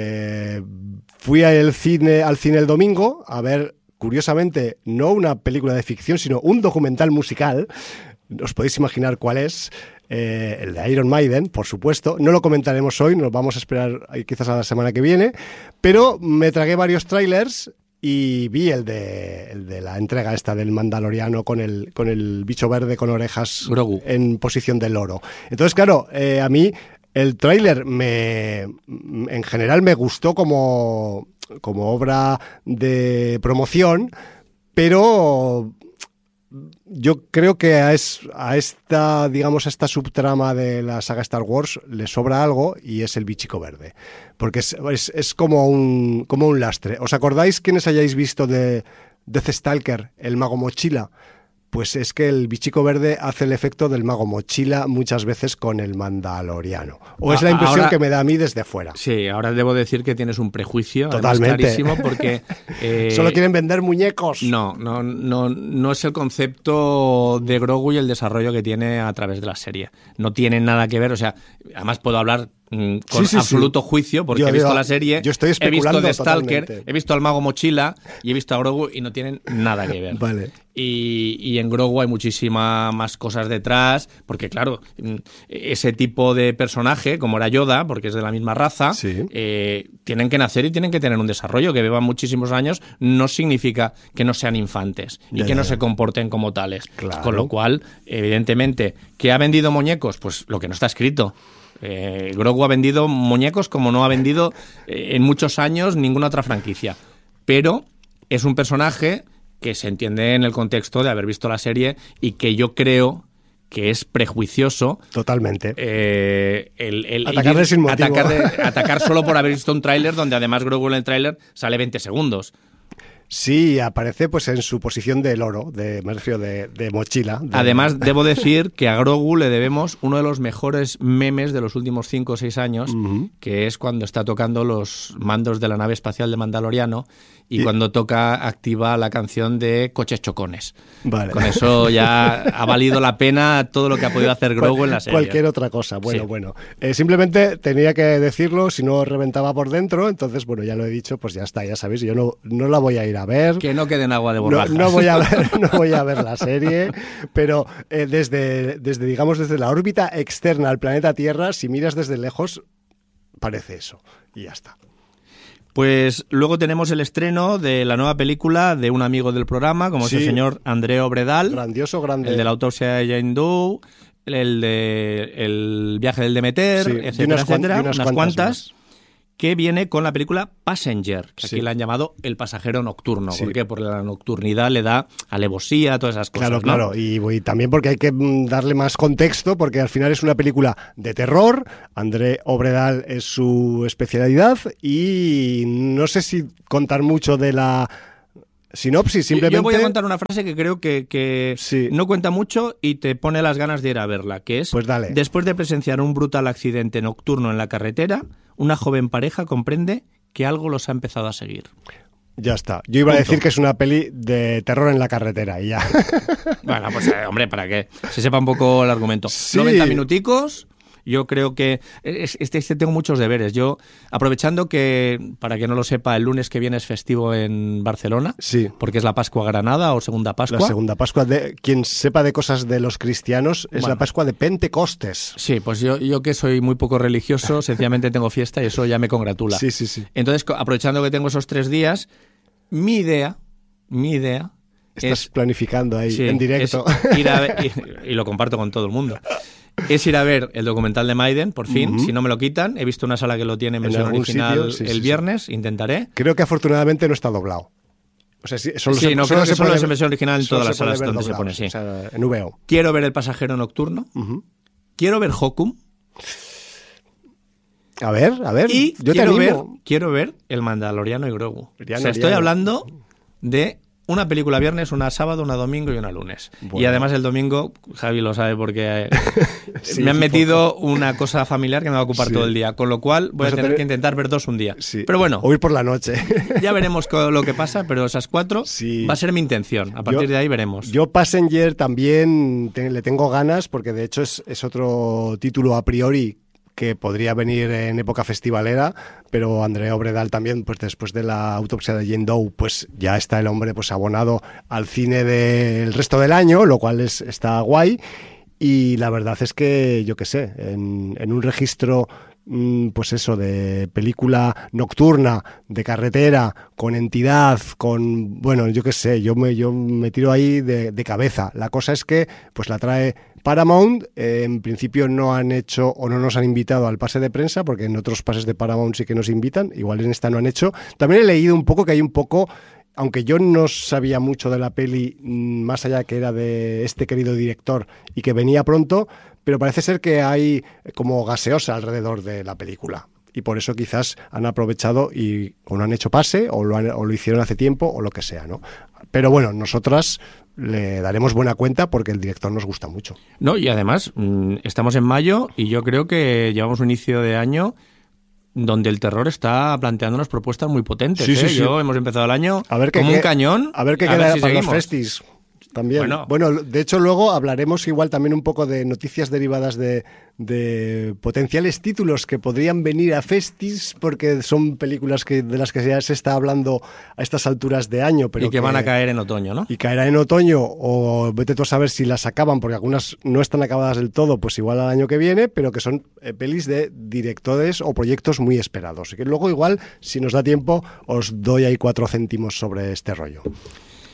Speaker 1: eh, fui al cine, al cine el domingo a ver... Curiosamente, no una película de ficción, sino un documental musical. Os podéis imaginar cuál es. Eh, el de Iron Maiden, por supuesto. No lo comentaremos hoy, nos vamos a esperar quizás a la semana que viene. Pero me tragué varios trailers y vi el de, el de la entrega esta del Mandaloriano con el, con el bicho verde con orejas
Speaker 2: Grogu.
Speaker 1: En posición de loro. Entonces, claro, eh, a mí el tráiler me, en general me gustó como... como obra de promoción, pero yo creo que a, es, a esta, digamos, a esta subtrama de la saga Star Wars le sobra algo y es el bichico verde, porque es, es, es como un como un lastre. ¿Os acordáis quienes hayáis visto de Deathstalker, el mago mochila? Pues es que el bichico verde hace el efecto del mago mochila muchas veces con el Mandaloriano. O es la impresión ahora, que me da a mí desde fuera.
Speaker 2: Sí, ahora debo decir que tienes un prejuicio.
Speaker 1: Totalmente.
Speaker 2: Clarísimo porque...
Speaker 1: Eh, Solo quieren vender muñecos.
Speaker 2: No, no, no, no es el concepto de Grogu y el desarrollo que tiene a través de la serie. No tiene nada que ver, o sea, además puedo hablar... con sí, sí, absoluto sí. juicio, porque yo, he visto yo, la serie,
Speaker 1: yo estoy
Speaker 2: he visto The
Speaker 1: totalmente.
Speaker 2: Stalker, he visto al mago mochila y he visto a Grogu y no tienen nada que ver.
Speaker 1: Vale.
Speaker 2: Y, y en Grogu hay muchísimas más cosas detrás, porque claro, ese tipo de personaje, como era Yoda, porque es de la misma raza,
Speaker 1: sí.
Speaker 2: eh, tienen que nacer y tienen que tener un desarrollo. Que beban muchísimos años no significa que no sean infantes y
Speaker 1: ya,
Speaker 2: que
Speaker 1: ya.
Speaker 2: no se comporten como tales.
Speaker 1: Claro.
Speaker 2: Con lo cual, evidentemente, ¿que ha vendido muñecos? Pues lo que no está escrito. Eh, Grogu ha vendido muñecos como no ha vendido eh, en muchos años ninguna otra franquicia. Pero es un personaje que se entiende en el contexto de haber visto la serie y que yo creo que es prejuicioso.
Speaker 1: Totalmente.
Speaker 2: Eh, el, el
Speaker 1: Atacarle
Speaker 2: ir,
Speaker 1: sin motivo.
Speaker 2: Atacar, de, atacar solo por haber visto un tráiler donde además Grogu en el tráiler sale veinte segundos.
Speaker 1: Sí, aparece pues en su posición de loro, de, me refiero de, de mochila. De...
Speaker 2: Además, debo decir que a Grogu le debemos uno de los mejores memes de los últimos cinco o seis años, uh-huh. que es cuando está tocando los mandos de la nave espacial de Mandaloriano y, y... cuando toca, activa la canción de Coches Chocones.
Speaker 1: Vale.
Speaker 2: Con eso ya ha valido la pena todo lo que ha podido hacer Grogu
Speaker 1: Cual,
Speaker 2: en la serie.
Speaker 1: Cualquier otra cosa. Bueno,
Speaker 2: sí.
Speaker 1: bueno. Eh, simplemente tenía que decirlo, si no reventaba por dentro, entonces, bueno, ya lo he dicho, pues ya está, ya sabéis, yo no, no la voy a ir a ver.
Speaker 2: Que no quede en agua de borrajas.
Speaker 1: No, no, voy a ver, no voy a ver la serie, pero eh, desde, desde, digamos, desde la órbita externa al planeta Tierra, si miras desde lejos, parece eso. Y ya está.
Speaker 2: Pues luego tenemos el estreno de la nueva película de un amigo del programa, como sí. es el señor André Obredal.
Speaker 1: Grandioso, grande.
Speaker 2: El de la autopsia de Jane Doe, el de El viaje del Demeter,
Speaker 1: sí,
Speaker 2: etcétera,
Speaker 1: unas
Speaker 2: etcétera.
Speaker 1: Unas,
Speaker 2: unas
Speaker 1: cuantas.
Speaker 2: cuantas que viene con la película Passenger, que
Speaker 1: sí.
Speaker 2: aquí la han llamado El pasajero nocturno.
Speaker 1: Sí.
Speaker 2: ¿Por qué? Porque la nocturnidad le da alevosía, todas esas cosas.
Speaker 1: Claro,
Speaker 2: ¿no?
Speaker 1: claro. Y, y también porque hay que darle más contexto, porque al final es una película de terror. André Obredal es su especialidad y no sé si contar mucho de la sinopsis, simplemente...
Speaker 2: Yo voy a contar una frase que creo que, que
Speaker 1: sí.
Speaker 2: no cuenta mucho y te pone las ganas de ir a verla, que es,
Speaker 1: pues dale.
Speaker 2: Después de presenciar un brutal accidente nocturno en la carretera, una joven pareja comprende que algo los ha empezado a seguir.
Speaker 1: Ya está. Yo iba
Speaker 2: Punto.
Speaker 1: a decir que es una peli de terror en la carretera y ya.
Speaker 2: Bueno, pues eh, hombre, para que se sepa un poco el argumento.
Speaker 1: Sí.
Speaker 2: noventa minuticos... Yo creo que este, este tengo muchos deberes. Yo, aprovechando que, para que no lo sepa, el lunes que viene es festivo en Barcelona,
Speaker 1: sí.
Speaker 2: porque es la Pascua Granada o Segunda Pascua.
Speaker 1: La Segunda Pascua, de quien sepa de cosas de los cristianos, es bueno. la Pascua de Pentecostes.
Speaker 2: Sí, pues yo, yo que soy muy poco religioso, sencillamente tengo fiesta y eso ya me congratula.
Speaker 1: Sí, sí, sí.
Speaker 2: Entonces, aprovechando que tengo esos tres días, mi idea, mi idea...
Speaker 1: Estás
Speaker 2: es,
Speaker 1: planificando ahí,
Speaker 2: sí,
Speaker 1: en directo.
Speaker 2: Es ir a ver, y, y lo comparto con todo el mundo. Es ir a ver el documental de Maiden, por fin, uh-huh. si no me lo quitan. He visto una sala que lo tiene en versión original sitio, sí, el sí, viernes, sí. intentaré.
Speaker 1: Creo que afortunadamente no está doblado. O sea, sí, solo
Speaker 2: sí
Speaker 1: se,
Speaker 2: no,
Speaker 1: solo
Speaker 2: creo
Speaker 1: se
Speaker 2: que solo
Speaker 1: puede,
Speaker 2: es en versión original en todas las salas donde
Speaker 1: doblados,
Speaker 2: se pone, sí.
Speaker 1: O sea, en V O.
Speaker 2: Quiero ver El pasajero nocturno. Uh-huh. Quiero ver Hokum.
Speaker 1: A ver, a ver.
Speaker 2: Y
Speaker 1: yo
Speaker 2: quiero,
Speaker 1: te
Speaker 2: ver,
Speaker 1: animo.
Speaker 2: quiero ver El Mandaloriano y Grogu.
Speaker 1: Riano,
Speaker 2: o sea, estoy
Speaker 1: Riano.
Speaker 2: hablando de... Una película viernes, una sábado, una domingo y una lunes. Bueno. Y además el domingo, Javi lo sabe porque sí, me han metido poco. una cosa familiar que me va a ocupar sí. todo el día. Con lo cual voy Vas a tener, tener que intentar ver dos un día.
Speaker 1: Sí.
Speaker 2: Pero bueno.
Speaker 1: O ir por la noche.
Speaker 2: Ya veremos lo que pasa, pero esas cuatro
Speaker 1: sí.
Speaker 2: va a ser mi intención. A partir
Speaker 1: yo,
Speaker 2: de ahí veremos.
Speaker 1: Yo Passenger también te, le tengo ganas porque de hecho es, es otro título a priori que podría venir en época festivalera, pero André Obredal también, pues después de la autopsia de Jane Doe, pues ya está el hombre pues abonado al cine del resto del año, lo cual es, está guay. Y la verdad es que, yo qué sé, en, en un registro, pues eso, de película nocturna, de carretera, con entidad, con, bueno, yo qué sé, yo me, yo me tiro ahí de, de cabeza. La cosa es que, pues la trae Paramount. Eh, en principio no han hecho o no nos han invitado al pase de prensa, porque en otros pases de Paramount sí que nos invitan, igual en esta no han hecho. También he leído un poco que hay un poco, aunque yo no sabía mucho de la peli, más allá que era de este querido director y que venía pronto, pero parece ser que hay como gaseosa alrededor de la película. Y por eso quizás han aprovechado y o no han hecho pase o lo, han, o lo hicieron hace tiempo o lo que sea, ¿no? Pero bueno, nosotras le daremos buena cuenta porque el director nos gusta mucho.
Speaker 2: No, y además mmm, estamos en mayo y yo creo que llevamos un inicio de año donde el terror está planteando unas propuestas muy potentes.
Speaker 1: Sí,
Speaker 2: ¿eh?
Speaker 1: sí, sí.
Speaker 2: Yo hemos empezado el año
Speaker 1: a ver qué,
Speaker 2: como
Speaker 1: qué,
Speaker 2: un cañón.
Speaker 1: A ver qué
Speaker 2: a
Speaker 1: queda
Speaker 2: ver si
Speaker 1: para
Speaker 2: seguimos.
Speaker 1: los festis. También.
Speaker 2: Bueno.
Speaker 1: bueno, de hecho luego hablaremos igual también un poco de noticias derivadas de, de potenciales títulos que podrían venir a festis, porque son películas que de las que ya se está hablando a estas alturas de año. Pero
Speaker 2: y que, que van a caer en otoño, ¿no?
Speaker 1: Y caerán en otoño, o vete tú a saber si las acaban, porque algunas no están acabadas del todo, pues igual al año que viene, pero que son eh, pelis de directores o proyectos muy esperados. Y que luego igual, si nos da tiempo, os doy ahí cuatro céntimos sobre este rollo.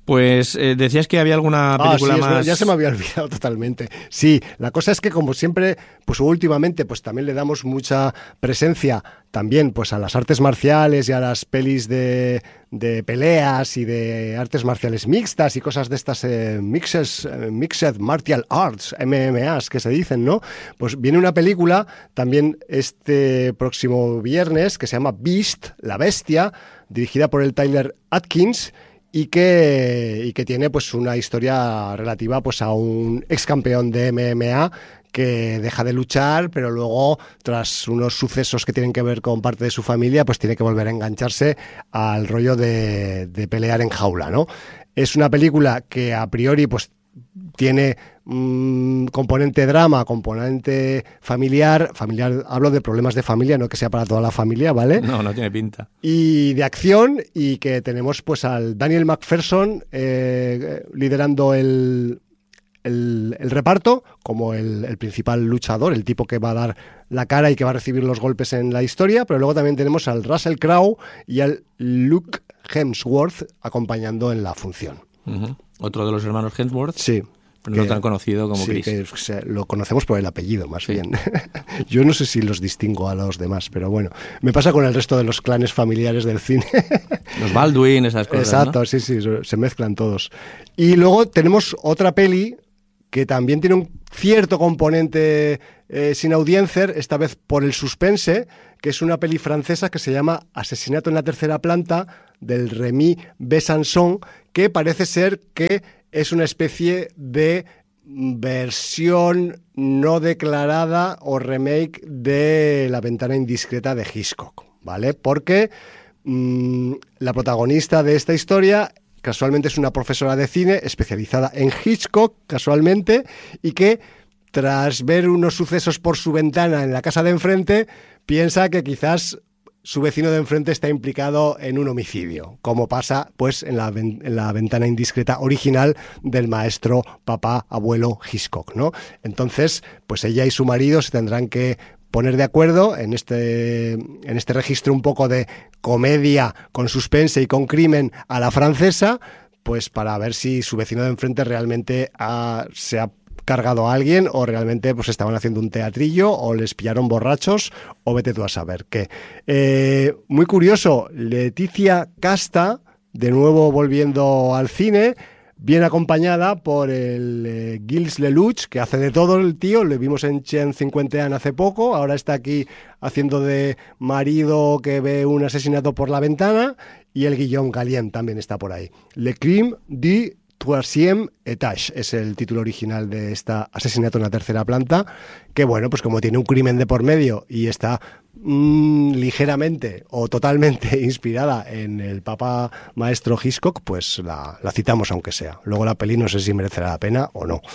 Speaker 2: Pues eh, decías que había alguna película
Speaker 1: ah, sí,
Speaker 2: más...
Speaker 1: Verdad, ya se me había olvidado totalmente. Sí, la cosa es que como siempre, pues últimamente, pues también le damos mucha presencia también pues a las artes marciales y a las pelis de, de peleas y de artes marciales mixtas y cosas de estas eh, mixes, eh, Mixed Martial Arts, M M As que se dicen, ¿no? Pues viene una película también este próximo viernes que se llama Beast, la bestia, dirigida por el Tyler Atkins, y que, y que tiene pues una historia relativa pues a un ex campeón de M M A que deja de luchar, pero luego, tras unos sucesos que tienen que ver con parte de su familia, pues tiene que volver a engancharse al rollo de, de pelear en jaula, ¿no? Es una película que a priori pues tiene un componente drama, componente familiar, familiar, hablo de problemas de familia, no que sea para toda la familia, ¿vale?
Speaker 2: No, no tiene pinta.
Speaker 1: Y de acción, y que tenemos pues al Daniel McPherson eh, liderando el, el, el reparto como el, el principal luchador, el tipo que va a dar la cara y que va a recibir los golpes en la historia, pero luego también tenemos al Russell Crowe y al Luke Hemsworth acompañando en la función.
Speaker 2: Uh-huh. Otro de los hermanos Hemsworth.
Speaker 1: Sí.
Speaker 2: Pero no tan conocido como
Speaker 1: sí,
Speaker 2: Chris.
Speaker 1: Que, o sea, lo conocemos por el apellido, más
Speaker 2: sí.
Speaker 1: bien. Yo no sé si los distingo a los demás, pero bueno. Me pasa con el resto de los clanes familiares del cine.
Speaker 2: Los Baldwin, esas cosas,
Speaker 1: exacto,
Speaker 2: ¿no?
Speaker 1: sí, sí, se mezclan todos. Y luego tenemos otra peli que también tiene un cierto componente eh, sin audiencia, esta vez por el suspense, que es una peli francesa que se llama Asesinato en la tercera planta, del Rémy Besançon, que parece ser que es una especie de versión no declarada o remake de La ventana indiscreta de Hitchcock, ¿vale? Porque mmm, la protagonista de esta historia casualmente es una profesora de cine especializada en Hitchcock, casualmente, y que tras ver unos sucesos por su ventana en la casa de enfrente, piensa que quizás su vecino de enfrente está implicado en un homicidio, como pasa pues en la, en la ventana indiscreta original del maestro papá abuelo Hitchcock, ¿no? Entonces, pues ella y su marido se tendrán que poner de acuerdo en este, en este registro un poco de comedia con suspense y con crimen a la francesa, pues para ver si su vecino de enfrente realmente ha, se ha cargado a alguien o realmente pues estaban haciendo un teatrillo o les pillaron borrachos o vete tú a saber qué. Eh, muy curioso, Leticia Casta, de nuevo volviendo al cine, bien acompañada por el eh, Gilles Lelouch, que hace de todo el tío, le vimos en Chen cincuenta hace poco, ahora está aquí haciendo de marido que ve un asesinato por la ventana, y el Guillaume Gallienne también está por ahí. Le crime du troisième étage es el título original de esta Asesinato en la tercera planta, que bueno, pues como tiene un crimen de por medio y está mmm, ligeramente o totalmente inspirada en el Papa Maestro Hitchcock, pues la, la citamos aunque sea. Luego la peli no sé si merecerá la pena o no.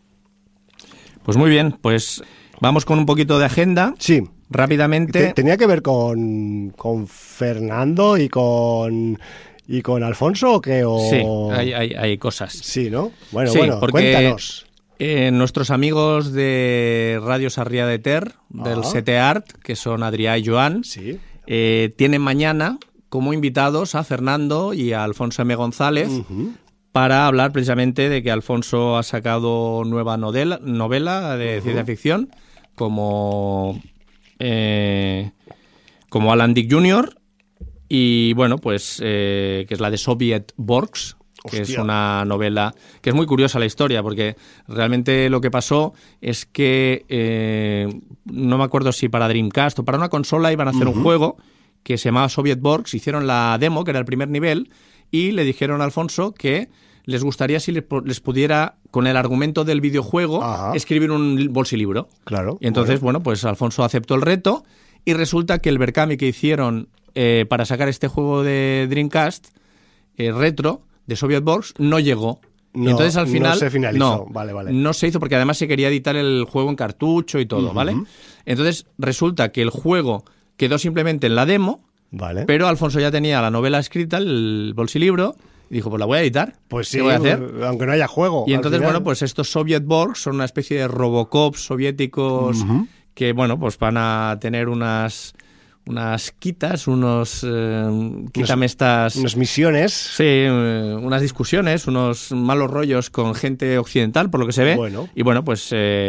Speaker 2: Pues muy bien, pues vamos con un poquito de agenda.
Speaker 1: Sí.
Speaker 2: Rápidamente.
Speaker 1: ¿Tenía que ver con, con Fernando y con... ¿Y con Alfonso o qué? O...
Speaker 2: Sí, hay, hay, hay cosas.
Speaker 1: Sí, ¿no? Bueno,
Speaker 2: sí,
Speaker 1: bueno,
Speaker 2: porque,
Speaker 1: cuéntanos.
Speaker 2: Eh, nuestros amigos de Radio Sarriá de Ter, del
Speaker 1: ah.
Speaker 2: SETEART, que son Adrià y Joan,
Speaker 1: sí.
Speaker 2: eh, tienen mañana como invitados a Fernando y a Alfonso M. González uh-huh. para hablar precisamente de que Alfonso ha sacado nueva novela, novela de uh-huh. ciencia ficción como, eh, como Alan Dick junior Y bueno, pues eh, que es la de Soviet Borgs, que Hostia. Es una novela que es muy curiosa la historia, porque realmente lo que pasó es que, eh, no me acuerdo si para Dreamcast o para una consola iban a hacer uh-huh. un juego que se llamaba Soviet Borgs, hicieron la demo, que era el primer nivel, y le dijeron a Alfonso que les gustaría si les, les pudiera, con el argumento del videojuego, Ajá. escribir un bolsilibro.
Speaker 1: Claro.
Speaker 2: Y entonces, bueno. bueno, pues Alfonso aceptó el reto, y resulta que el Berkami que hicieron Eh, para sacar este juego de Dreamcast eh, retro de Soviet Borgs no llegó.
Speaker 1: No,
Speaker 2: y entonces al final
Speaker 1: no se finalizó.
Speaker 2: No,
Speaker 1: vale, vale.
Speaker 2: no se hizo porque además se quería editar el juego en cartucho y todo, uh-huh. ¿vale? Entonces resulta que el juego quedó simplemente en la demo,
Speaker 1: vale.
Speaker 2: pero Alfonso ya tenía la novela escrita, el bolsilibro, y dijo, pues la voy a editar.
Speaker 1: Pues sí,
Speaker 2: ¿qué voy a hacer?
Speaker 1: Aunque no haya juego.
Speaker 2: Y entonces, bueno, pues estos Soviet Borgs son una especie de Robocops soviéticos uh-huh. que, bueno, pues van a tener unas... unas quitas, unos... Eh, quítame estas...
Speaker 1: Unas misiones.
Speaker 2: Sí, eh, unas discusiones, unos malos rollos con gente occidental, por lo que se ve.
Speaker 1: Bueno.
Speaker 2: Y bueno, pues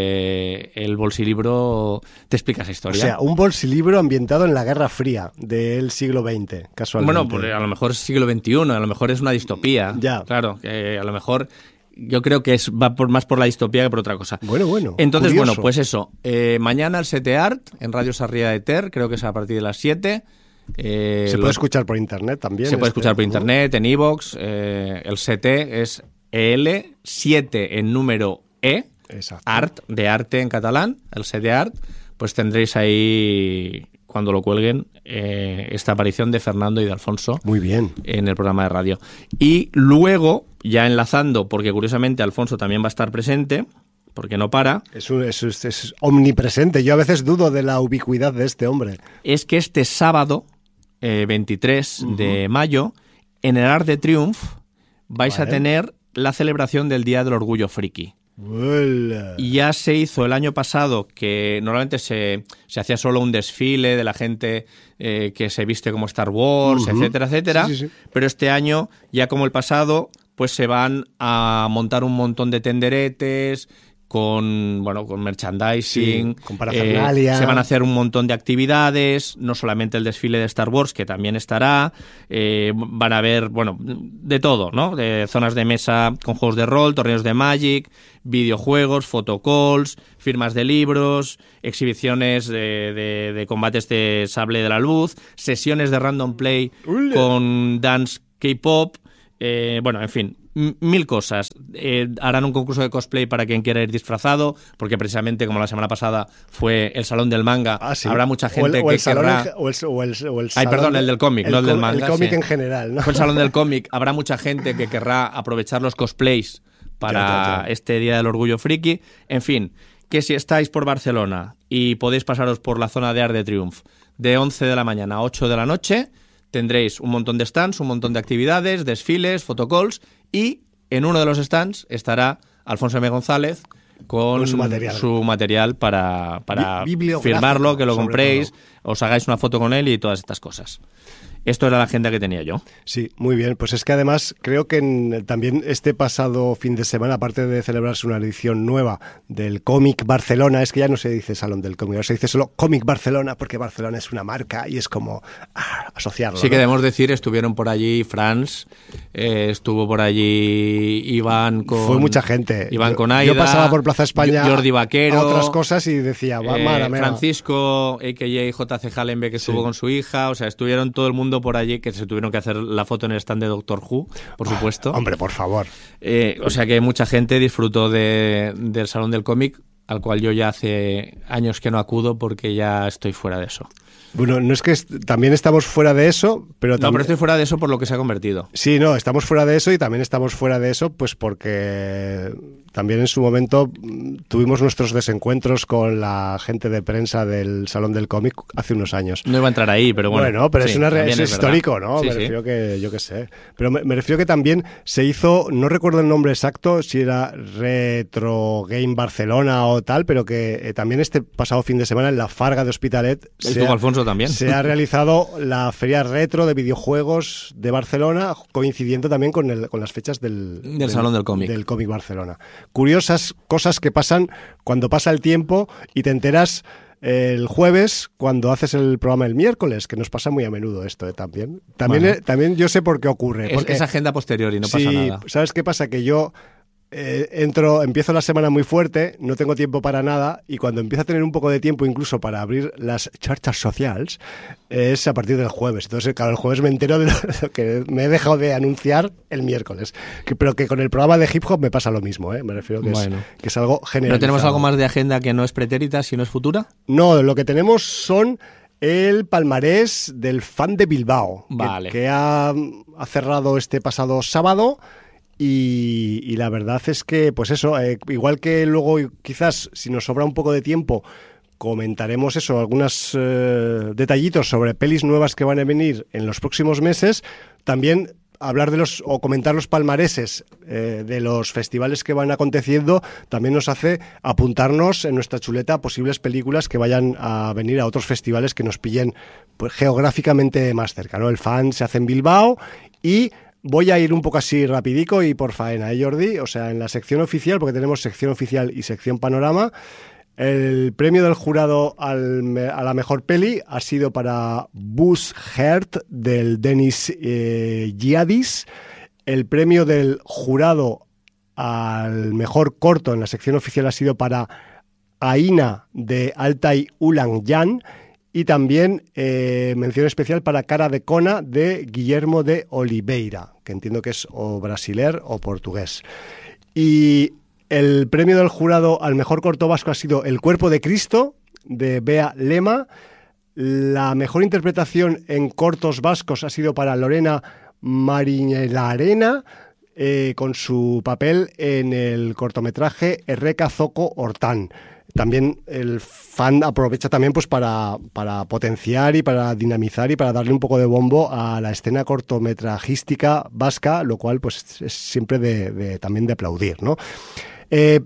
Speaker 2: eh, el bolsilibro te explica esa historia.
Speaker 1: O sea, un bolsilibro ambientado en la Guerra Fría del siglo veinte, casualmente.
Speaker 2: Bueno, pues a lo mejor es siglo veintiuno, a lo mejor es una distopía.
Speaker 1: Ya.
Speaker 2: Claro, que a lo mejor... Yo creo que es, va por, más por la distopía que por otra cosa.
Speaker 1: Bueno, bueno.
Speaker 2: Entonces,
Speaker 1: curioso.
Speaker 2: bueno, pues eso. Eh, mañana el Sete Art en Radio Sarriá de Ter, creo que es a partir de las siete. Eh,
Speaker 1: se
Speaker 2: lo,
Speaker 1: puede escuchar por internet también.
Speaker 2: Se puede
Speaker 1: este,
Speaker 2: escuchar por
Speaker 1: ¿no?
Speaker 2: internet, en iVoox. Eh, el Sete es E L, siete en número E,
Speaker 1: Exacto.
Speaker 2: Art, de arte en catalán, el Sete Art. Pues tendréis ahí, cuando lo cuelguen, eh, esta aparición de Fernando y de Alfonso.
Speaker 1: Muy bien.
Speaker 2: En el programa de radio. Y luego, ya enlazando, porque curiosamente Alfonso también va a estar presente, porque no para.
Speaker 1: Es, un, es, es, es omnipresente. Yo a veces dudo de la ubicuidad de este hombre.
Speaker 2: Es que este sábado, eh, veintitrés uh-huh. de mayo, en el Arc de Triumph, vais vale. a tener la celebración del Día del Orgullo Friki.
Speaker 1: Hola.
Speaker 2: Ya se hizo el año pasado, que normalmente se, se hacía solo un desfile de la gente eh, que se viste como Star Wars, uh-huh. etcétera, etcétera. Sí, sí, sí. Pero este año, ya como el pasado, pues se van a montar un montón de tenderetes con, bueno, con merchandising,
Speaker 1: sí, con parafernalia.
Speaker 2: Eh, se van a hacer un montón de actividades, no solamente el desfile de Star Wars, que también estará, eh, van a haber, bueno, de todo, ¿no? De zonas de mesa con juegos de rol, torneos de Magic, videojuegos, photocalls, firmas de libros, exhibiciones de, de, de combates de sable de la luz, sesiones de random play ¡Ule! Con dance K-pop, eh, bueno, en fin, mil cosas. Eh, harán un concurso de cosplay para quien quiera ir disfrazado, porque precisamente como la semana pasada fue el Salón del Manga,
Speaker 1: ah, ¿sí?
Speaker 2: habrá mucha gente
Speaker 1: o el, o el
Speaker 2: que querrá...
Speaker 1: En, o el, o el, o el
Speaker 2: Ay, perdón,
Speaker 1: de,
Speaker 2: el del cómic, no el del manga.
Speaker 1: El cómic
Speaker 2: sí.
Speaker 1: en general, ¿no?
Speaker 2: Fue el Salón del Cómic. Habrá mucha gente que querrá aprovechar los cosplays para ya, ya, ya. este Día del Orgullo Friki. En fin, que si estáis por Barcelona y podéis pasaros por la zona de Arc de Triumph de once de la mañana a ocho de la noche, tendréis un montón de stands, un montón de actividades, desfiles, photocalls, y en uno de los stands estará Alfonso M. González con, con
Speaker 1: su material,
Speaker 2: su material para, para firmarlo, que lo compréis, todo. Os hagáis una foto con él y todas estas cosas. Esto era la agenda que tenía yo.
Speaker 1: Sí, muy bien. Pues es que además creo que en, también este pasado fin de semana, aparte de celebrarse una edición nueva del Cómic Barcelona, es que ya no se dice Salón del Cómic, ahora se dice solo Cómic Barcelona, porque Barcelona es una marca y es como ah, asociarlo.
Speaker 2: Sí,
Speaker 1: ¿no?
Speaker 2: que debemos decir, estuvieron por allí Franz, eh, estuvo por allí Iván con...
Speaker 1: Fue mucha gente.
Speaker 2: Iván
Speaker 1: yo,
Speaker 2: con Aida.
Speaker 1: Yo pasaba por Plaza España
Speaker 2: Jordi Vaquero,
Speaker 1: a otras cosas y decía, va,
Speaker 2: eh,
Speaker 1: mara,
Speaker 2: Francisco, a k a. J C Hallenbeck, que estuvo sí. con su hija, o sea, estuvieron todo el mundo por allí, que se tuvieron que hacer la foto en el stand de Doctor Who, por supuesto.
Speaker 1: Oh, hombre, por favor.
Speaker 2: Eh, o sea que mucha gente disfrutó de, del Salón del Cómic, al cual yo ya hace años que no acudo porque ya estoy fuera de eso.
Speaker 1: Bueno, no es que est- también estamos fuera de eso, pero también...
Speaker 2: No, pero estoy fuera de eso por lo que se ha convertido.
Speaker 1: Sí, no, estamos fuera de eso y también estamos fuera de eso pues porque también en su momento tuvimos nuestros desencuentros con la gente de prensa del Salón del Cómic hace unos años.
Speaker 2: No iba a entrar ahí, pero bueno.
Speaker 1: Bueno, pero
Speaker 2: sí,
Speaker 1: es, una re- es,
Speaker 2: es
Speaker 1: histórico, ¿no?
Speaker 2: Sí,
Speaker 1: me
Speaker 2: sí.
Speaker 1: refiero que, yo qué sé. Pero me, me refiero que también se hizo, no recuerdo el nombre exacto, si era Retro Game Barcelona o tal, pero que eh, también este pasado fin de semana en la Farga de Hospitalet
Speaker 2: Estuvo Alfonso también.
Speaker 1: Se ha realizado la feria retro de videojuegos de Barcelona, coincidiendo también con, el, con las fechas del,
Speaker 2: del,
Speaker 1: del
Speaker 2: Salón del Cómic.
Speaker 1: Del Cómic Barcelona. Curiosas cosas que pasan cuando pasa el tiempo y te enteras el jueves cuando haces el programa el miércoles, que nos pasa muy a menudo esto, ¿eh? También. También,
Speaker 2: bueno.
Speaker 1: eh, también yo sé por qué ocurre. Porque,
Speaker 2: es, es agenda posterior y no
Speaker 1: sí,
Speaker 2: pasa nada.
Speaker 1: ¿Sabes qué pasa? Que yo... Eh, entro, empiezo la semana muy fuerte, no tengo tiempo para nada y cuando empiezo a tener un poco de tiempo incluso para abrir las charchas sociales es a partir del jueves. Entonces, claro, el jueves me entero de lo que me he dejado de anunciar el miércoles. Que, pero que con el programa de hip hop me pasa lo mismo, ¿eh? Me refiero que,
Speaker 2: bueno.
Speaker 1: es, que es algo generalizado.
Speaker 2: ¿Pero tenemos algo más de agenda que no es pretérita, sino es futura?
Speaker 1: No, lo que tenemos son el palmarés del Fan de Bilbao,
Speaker 2: vale.
Speaker 1: que, que ha, ha cerrado este pasado sábado. Y, y la verdad es que, pues eso, eh, igual que luego quizás si nos sobra un poco de tiempo comentaremos eso, algunos eh, detallitos sobre pelis nuevas que van a venir en los próximos meses, también hablar de los o comentar los palmareses eh, de los festivales que van aconteciendo también nos hace apuntarnos en nuestra chuleta a posibles películas que vayan a venir a otros festivales que nos pillen pues, geográficamente más cerca, ¿no? El Fan se hace en Bilbao y voy a ir un poco así rapidico y por faena, ¿eh, Jordi? O sea, en la sección oficial, porque tenemos sección oficial y sección panorama, el premio del jurado al, a la mejor peli ha sido para Buzz Heart del Denis eh, Giadis. El premio del jurado al mejor corto en la sección oficial ha sido para Aina de Altay Ulanyan. Y también eh, mención especial para Cara de Cona de Guillermo de Oliveira, que entiendo que es o brasiler o portugués. Y el premio del jurado al mejor corto vasco ha sido El cuerpo de Cristo, de Bea Lema. La mejor interpretación en cortos vascos ha sido para Lorena Mariñelarena, eh, con su papel en el cortometraje Erreka Zoko Hortán. También el Fan aprovecha también pues para, para potenciar y para dinamizar y para darle un poco de bombo a la escena cortometrajística vasca, lo cual pues es siempre de, de, también de aplaudir, ¿no? Eh,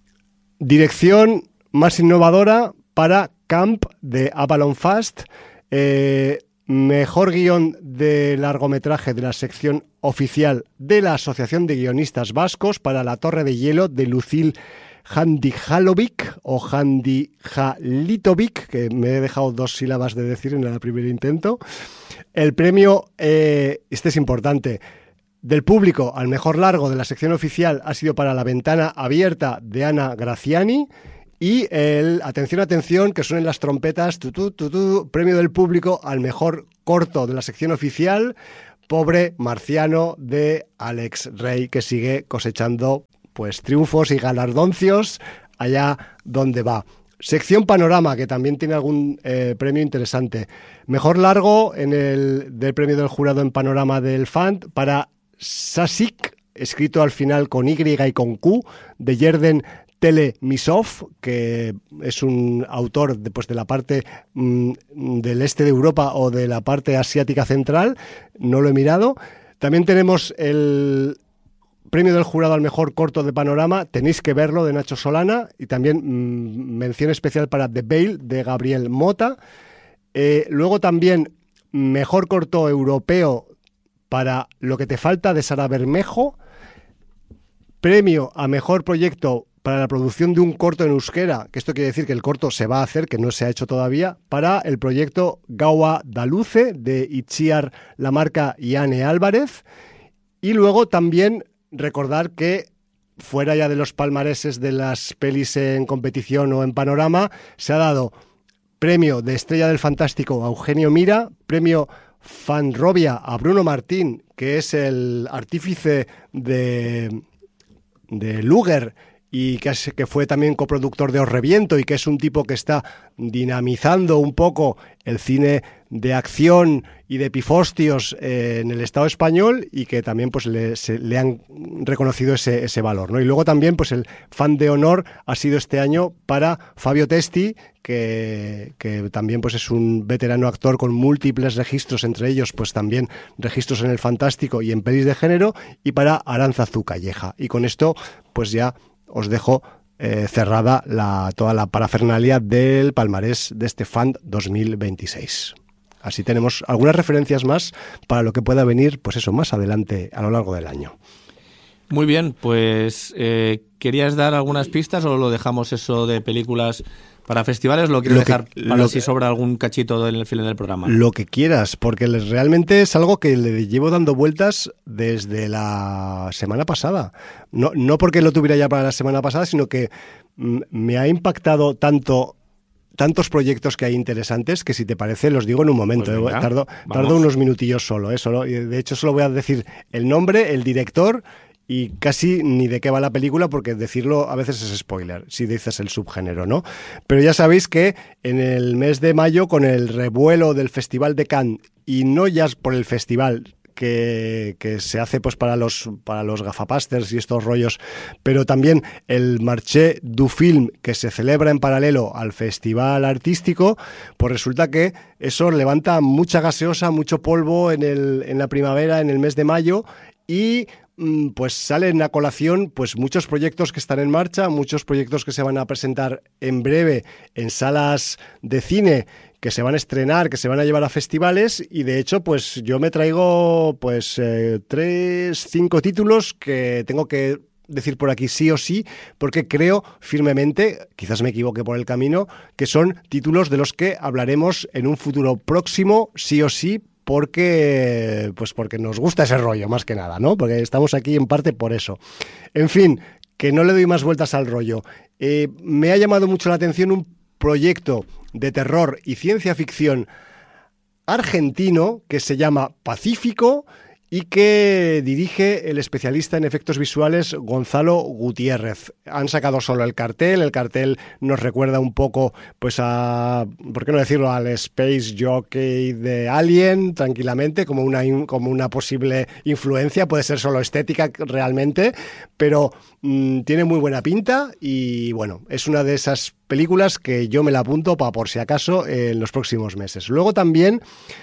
Speaker 1: dirección más innovadora para Camp de Avalon Fast. Eh, mejor guión de largometraje de la sección oficial de la Asociación de Guionistas Vascos para La Torre de Hielo de Lucil Handijalovic o Handijalitovic, que me he dejado dos sílabas de decir en el primer intento. El premio, eh, este es importante, del público al mejor largo de la sección oficial ha sido para La Ventana Abierta de Ana Graziani. Y el, atención, atención, que suenen las trompetas, tutú, tutú, premio del público al mejor corto de la sección oficial, Pobre Marciano de Alex Rey, que sigue cosechando pues triunfos y galardoncios allá donde va. Sección Panorama, que también tiene algún eh, premio interesante. Mejor largo en el del premio del jurado en Panorama del Fan para Sasik, escrito al final con Y y con Q, de Yerden Telemisov, que es un autor de, pues, de la parte mmm, del este de Europa o de la parte asiática central. No lo he mirado. También tenemos el premio del jurado al mejor corto de Panorama, Tenéis que verlo, de Nacho Solana, y también mmm, mención especial para The Veil, de Gabriel Mota. Eh, luego también mejor corto europeo para Lo que te falta, de Sara Bermejo. Premio a mejor proyecto para la producción de un corto en euskera, que esto quiere decir que el corto se va a hacer, que no se ha hecho todavía, para el proyecto Gaua da Luce, de Itziar Lamarca y Ane Álvarez. Y luego también recordar que, fuera ya de los palmareses de las pelis en competición o en Panorama, se ha dado premio de Estrella del Fantástico a Eugenio Mira, premio Fanrobia a Bruno Martín, que es el artífice de, de Luger y que, es, que fue también coproductor de Os Reviento y que es un tipo que está dinamizando un poco el cine de acción y de pifostios eh, en el Estado español, y que también pues le, se, le han reconocido ese, ese valor, ¿no? Y luego también pues el Fan de honor ha sido este año para Fabio Testi, que, que también pues es un veterano actor con múltiples registros, entre ellos pues también registros en el fantástico y en pelis de género, y para Arantzazu Calleja. Y con esto pues ya os dejo eh, cerrada la, toda la parafernalia del palmarés de este Fan dos mil veintiséis. Así tenemos algunas referencias más para lo que pueda venir, pues eso, más adelante a lo largo del año.
Speaker 2: Muy bien, pues eh, ¿querías dar algunas pistas o lo dejamos eso de películas para festivales? ¿Lo quieres lo que, dejar para si que, sobra algún cachito en el final del programa?
Speaker 1: Lo que quieras, porque les, realmente es algo que le llevo dando vueltas desde la semana pasada. No, no porque lo tuviera ya para la semana pasada, sino que m- me ha impactado tanto... tantos proyectos que hay interesantes que, si te parece, los digo en un momento. Pues venga, tardo, tardo unos minutillos solo, ¿eh? Solo. De hecho, solo voy a decir el nombre, el director y casi ni de qué va la película, porque decirlo a veces es spoiler, si dices el subgénero, ¿no? Pero ya sabéis que en el mes de mayo, con el revuelo del Festival de Cannes, y no ya por el festival, que, que se hace pues para los, para los gafapasters y estos rollos, pero también el Marché du Film, que se celebra en paralelo al festival artístico, pues resulta que eso levanta mucha gaseosa, mucho polvo en, el, en la primavera, en el mes de mayo, y pues salen a colación pues muchos proyectos que están en marcha, muchos proyectos que se van a presentar en breve en salas de cine, que se van a estrenar, que se van a llevar a festivales, y de hecho pues yo me traigo pues eh, tres, cinco títulos que tengo que decir por aquí sí o sí, porque creo firmemente, quizás me equivoque por el camino, que son títulos de los que hablaremos en un futuro próximo sí o sí, porque pues porque nos gusta ese rollo más que nada, ¿no? Porque estamos aquí en parte por eso. En fin, que no le doy más vueltas al rollo. Eh, me ha llamado mucho la atención un proyecto de terror y ciencia ficción argentino que se llama Pacífico y que dirige el especialista en efectos visuales Gonzalo Gutiérrez. Han sacado solo el cartel, el cartel nos recuerda un poco pues a, ¿por qué no decirlo?, al Space Jockey de Alien, tranquilamente, como una, como una posible influencia, puede ser solo estética realmente, pero mmm, tiene muy buena pinta y bueno, es una de esas películas que yo me la apunto para por si acaso en los próximos meses. Luego también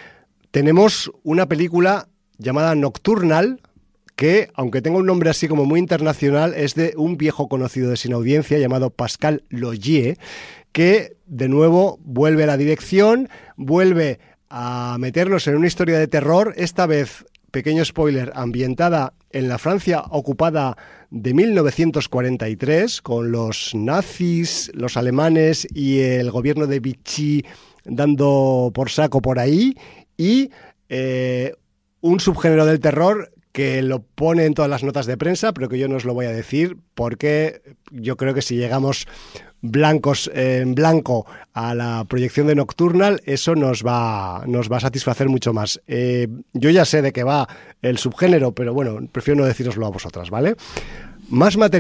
Speaker 1: tenemos una película llamada Nocturnal, que, aunque tenga un nombre así como muy internacional, es de un viejo conocido de Sin Audiencia llamado Pascal Logier, que de nuevo vuelve a la dirección, vuelve a meternos en una historia de terror, esta vez, pequeño spoiler, ambientada en la Francia ocupada de mil novecientos cuarenta y tres, con los nazis, los alemanes y el gobierno de Vichy dando por saco por ahí, y eh, un subgénero del terror que lo pone en todas las notas de prensa, pero que yo no os lo voy a decir porque yo creo que si llegamos blancos eh, en blanco a la proyección de Nocturnal, eso nos va, nos va a satisfacer mucho más. Eh, yo ya sé de qué va el subgénero, pero bueno, prefiero no decíroslo a vosotras, ¿vale? Más material.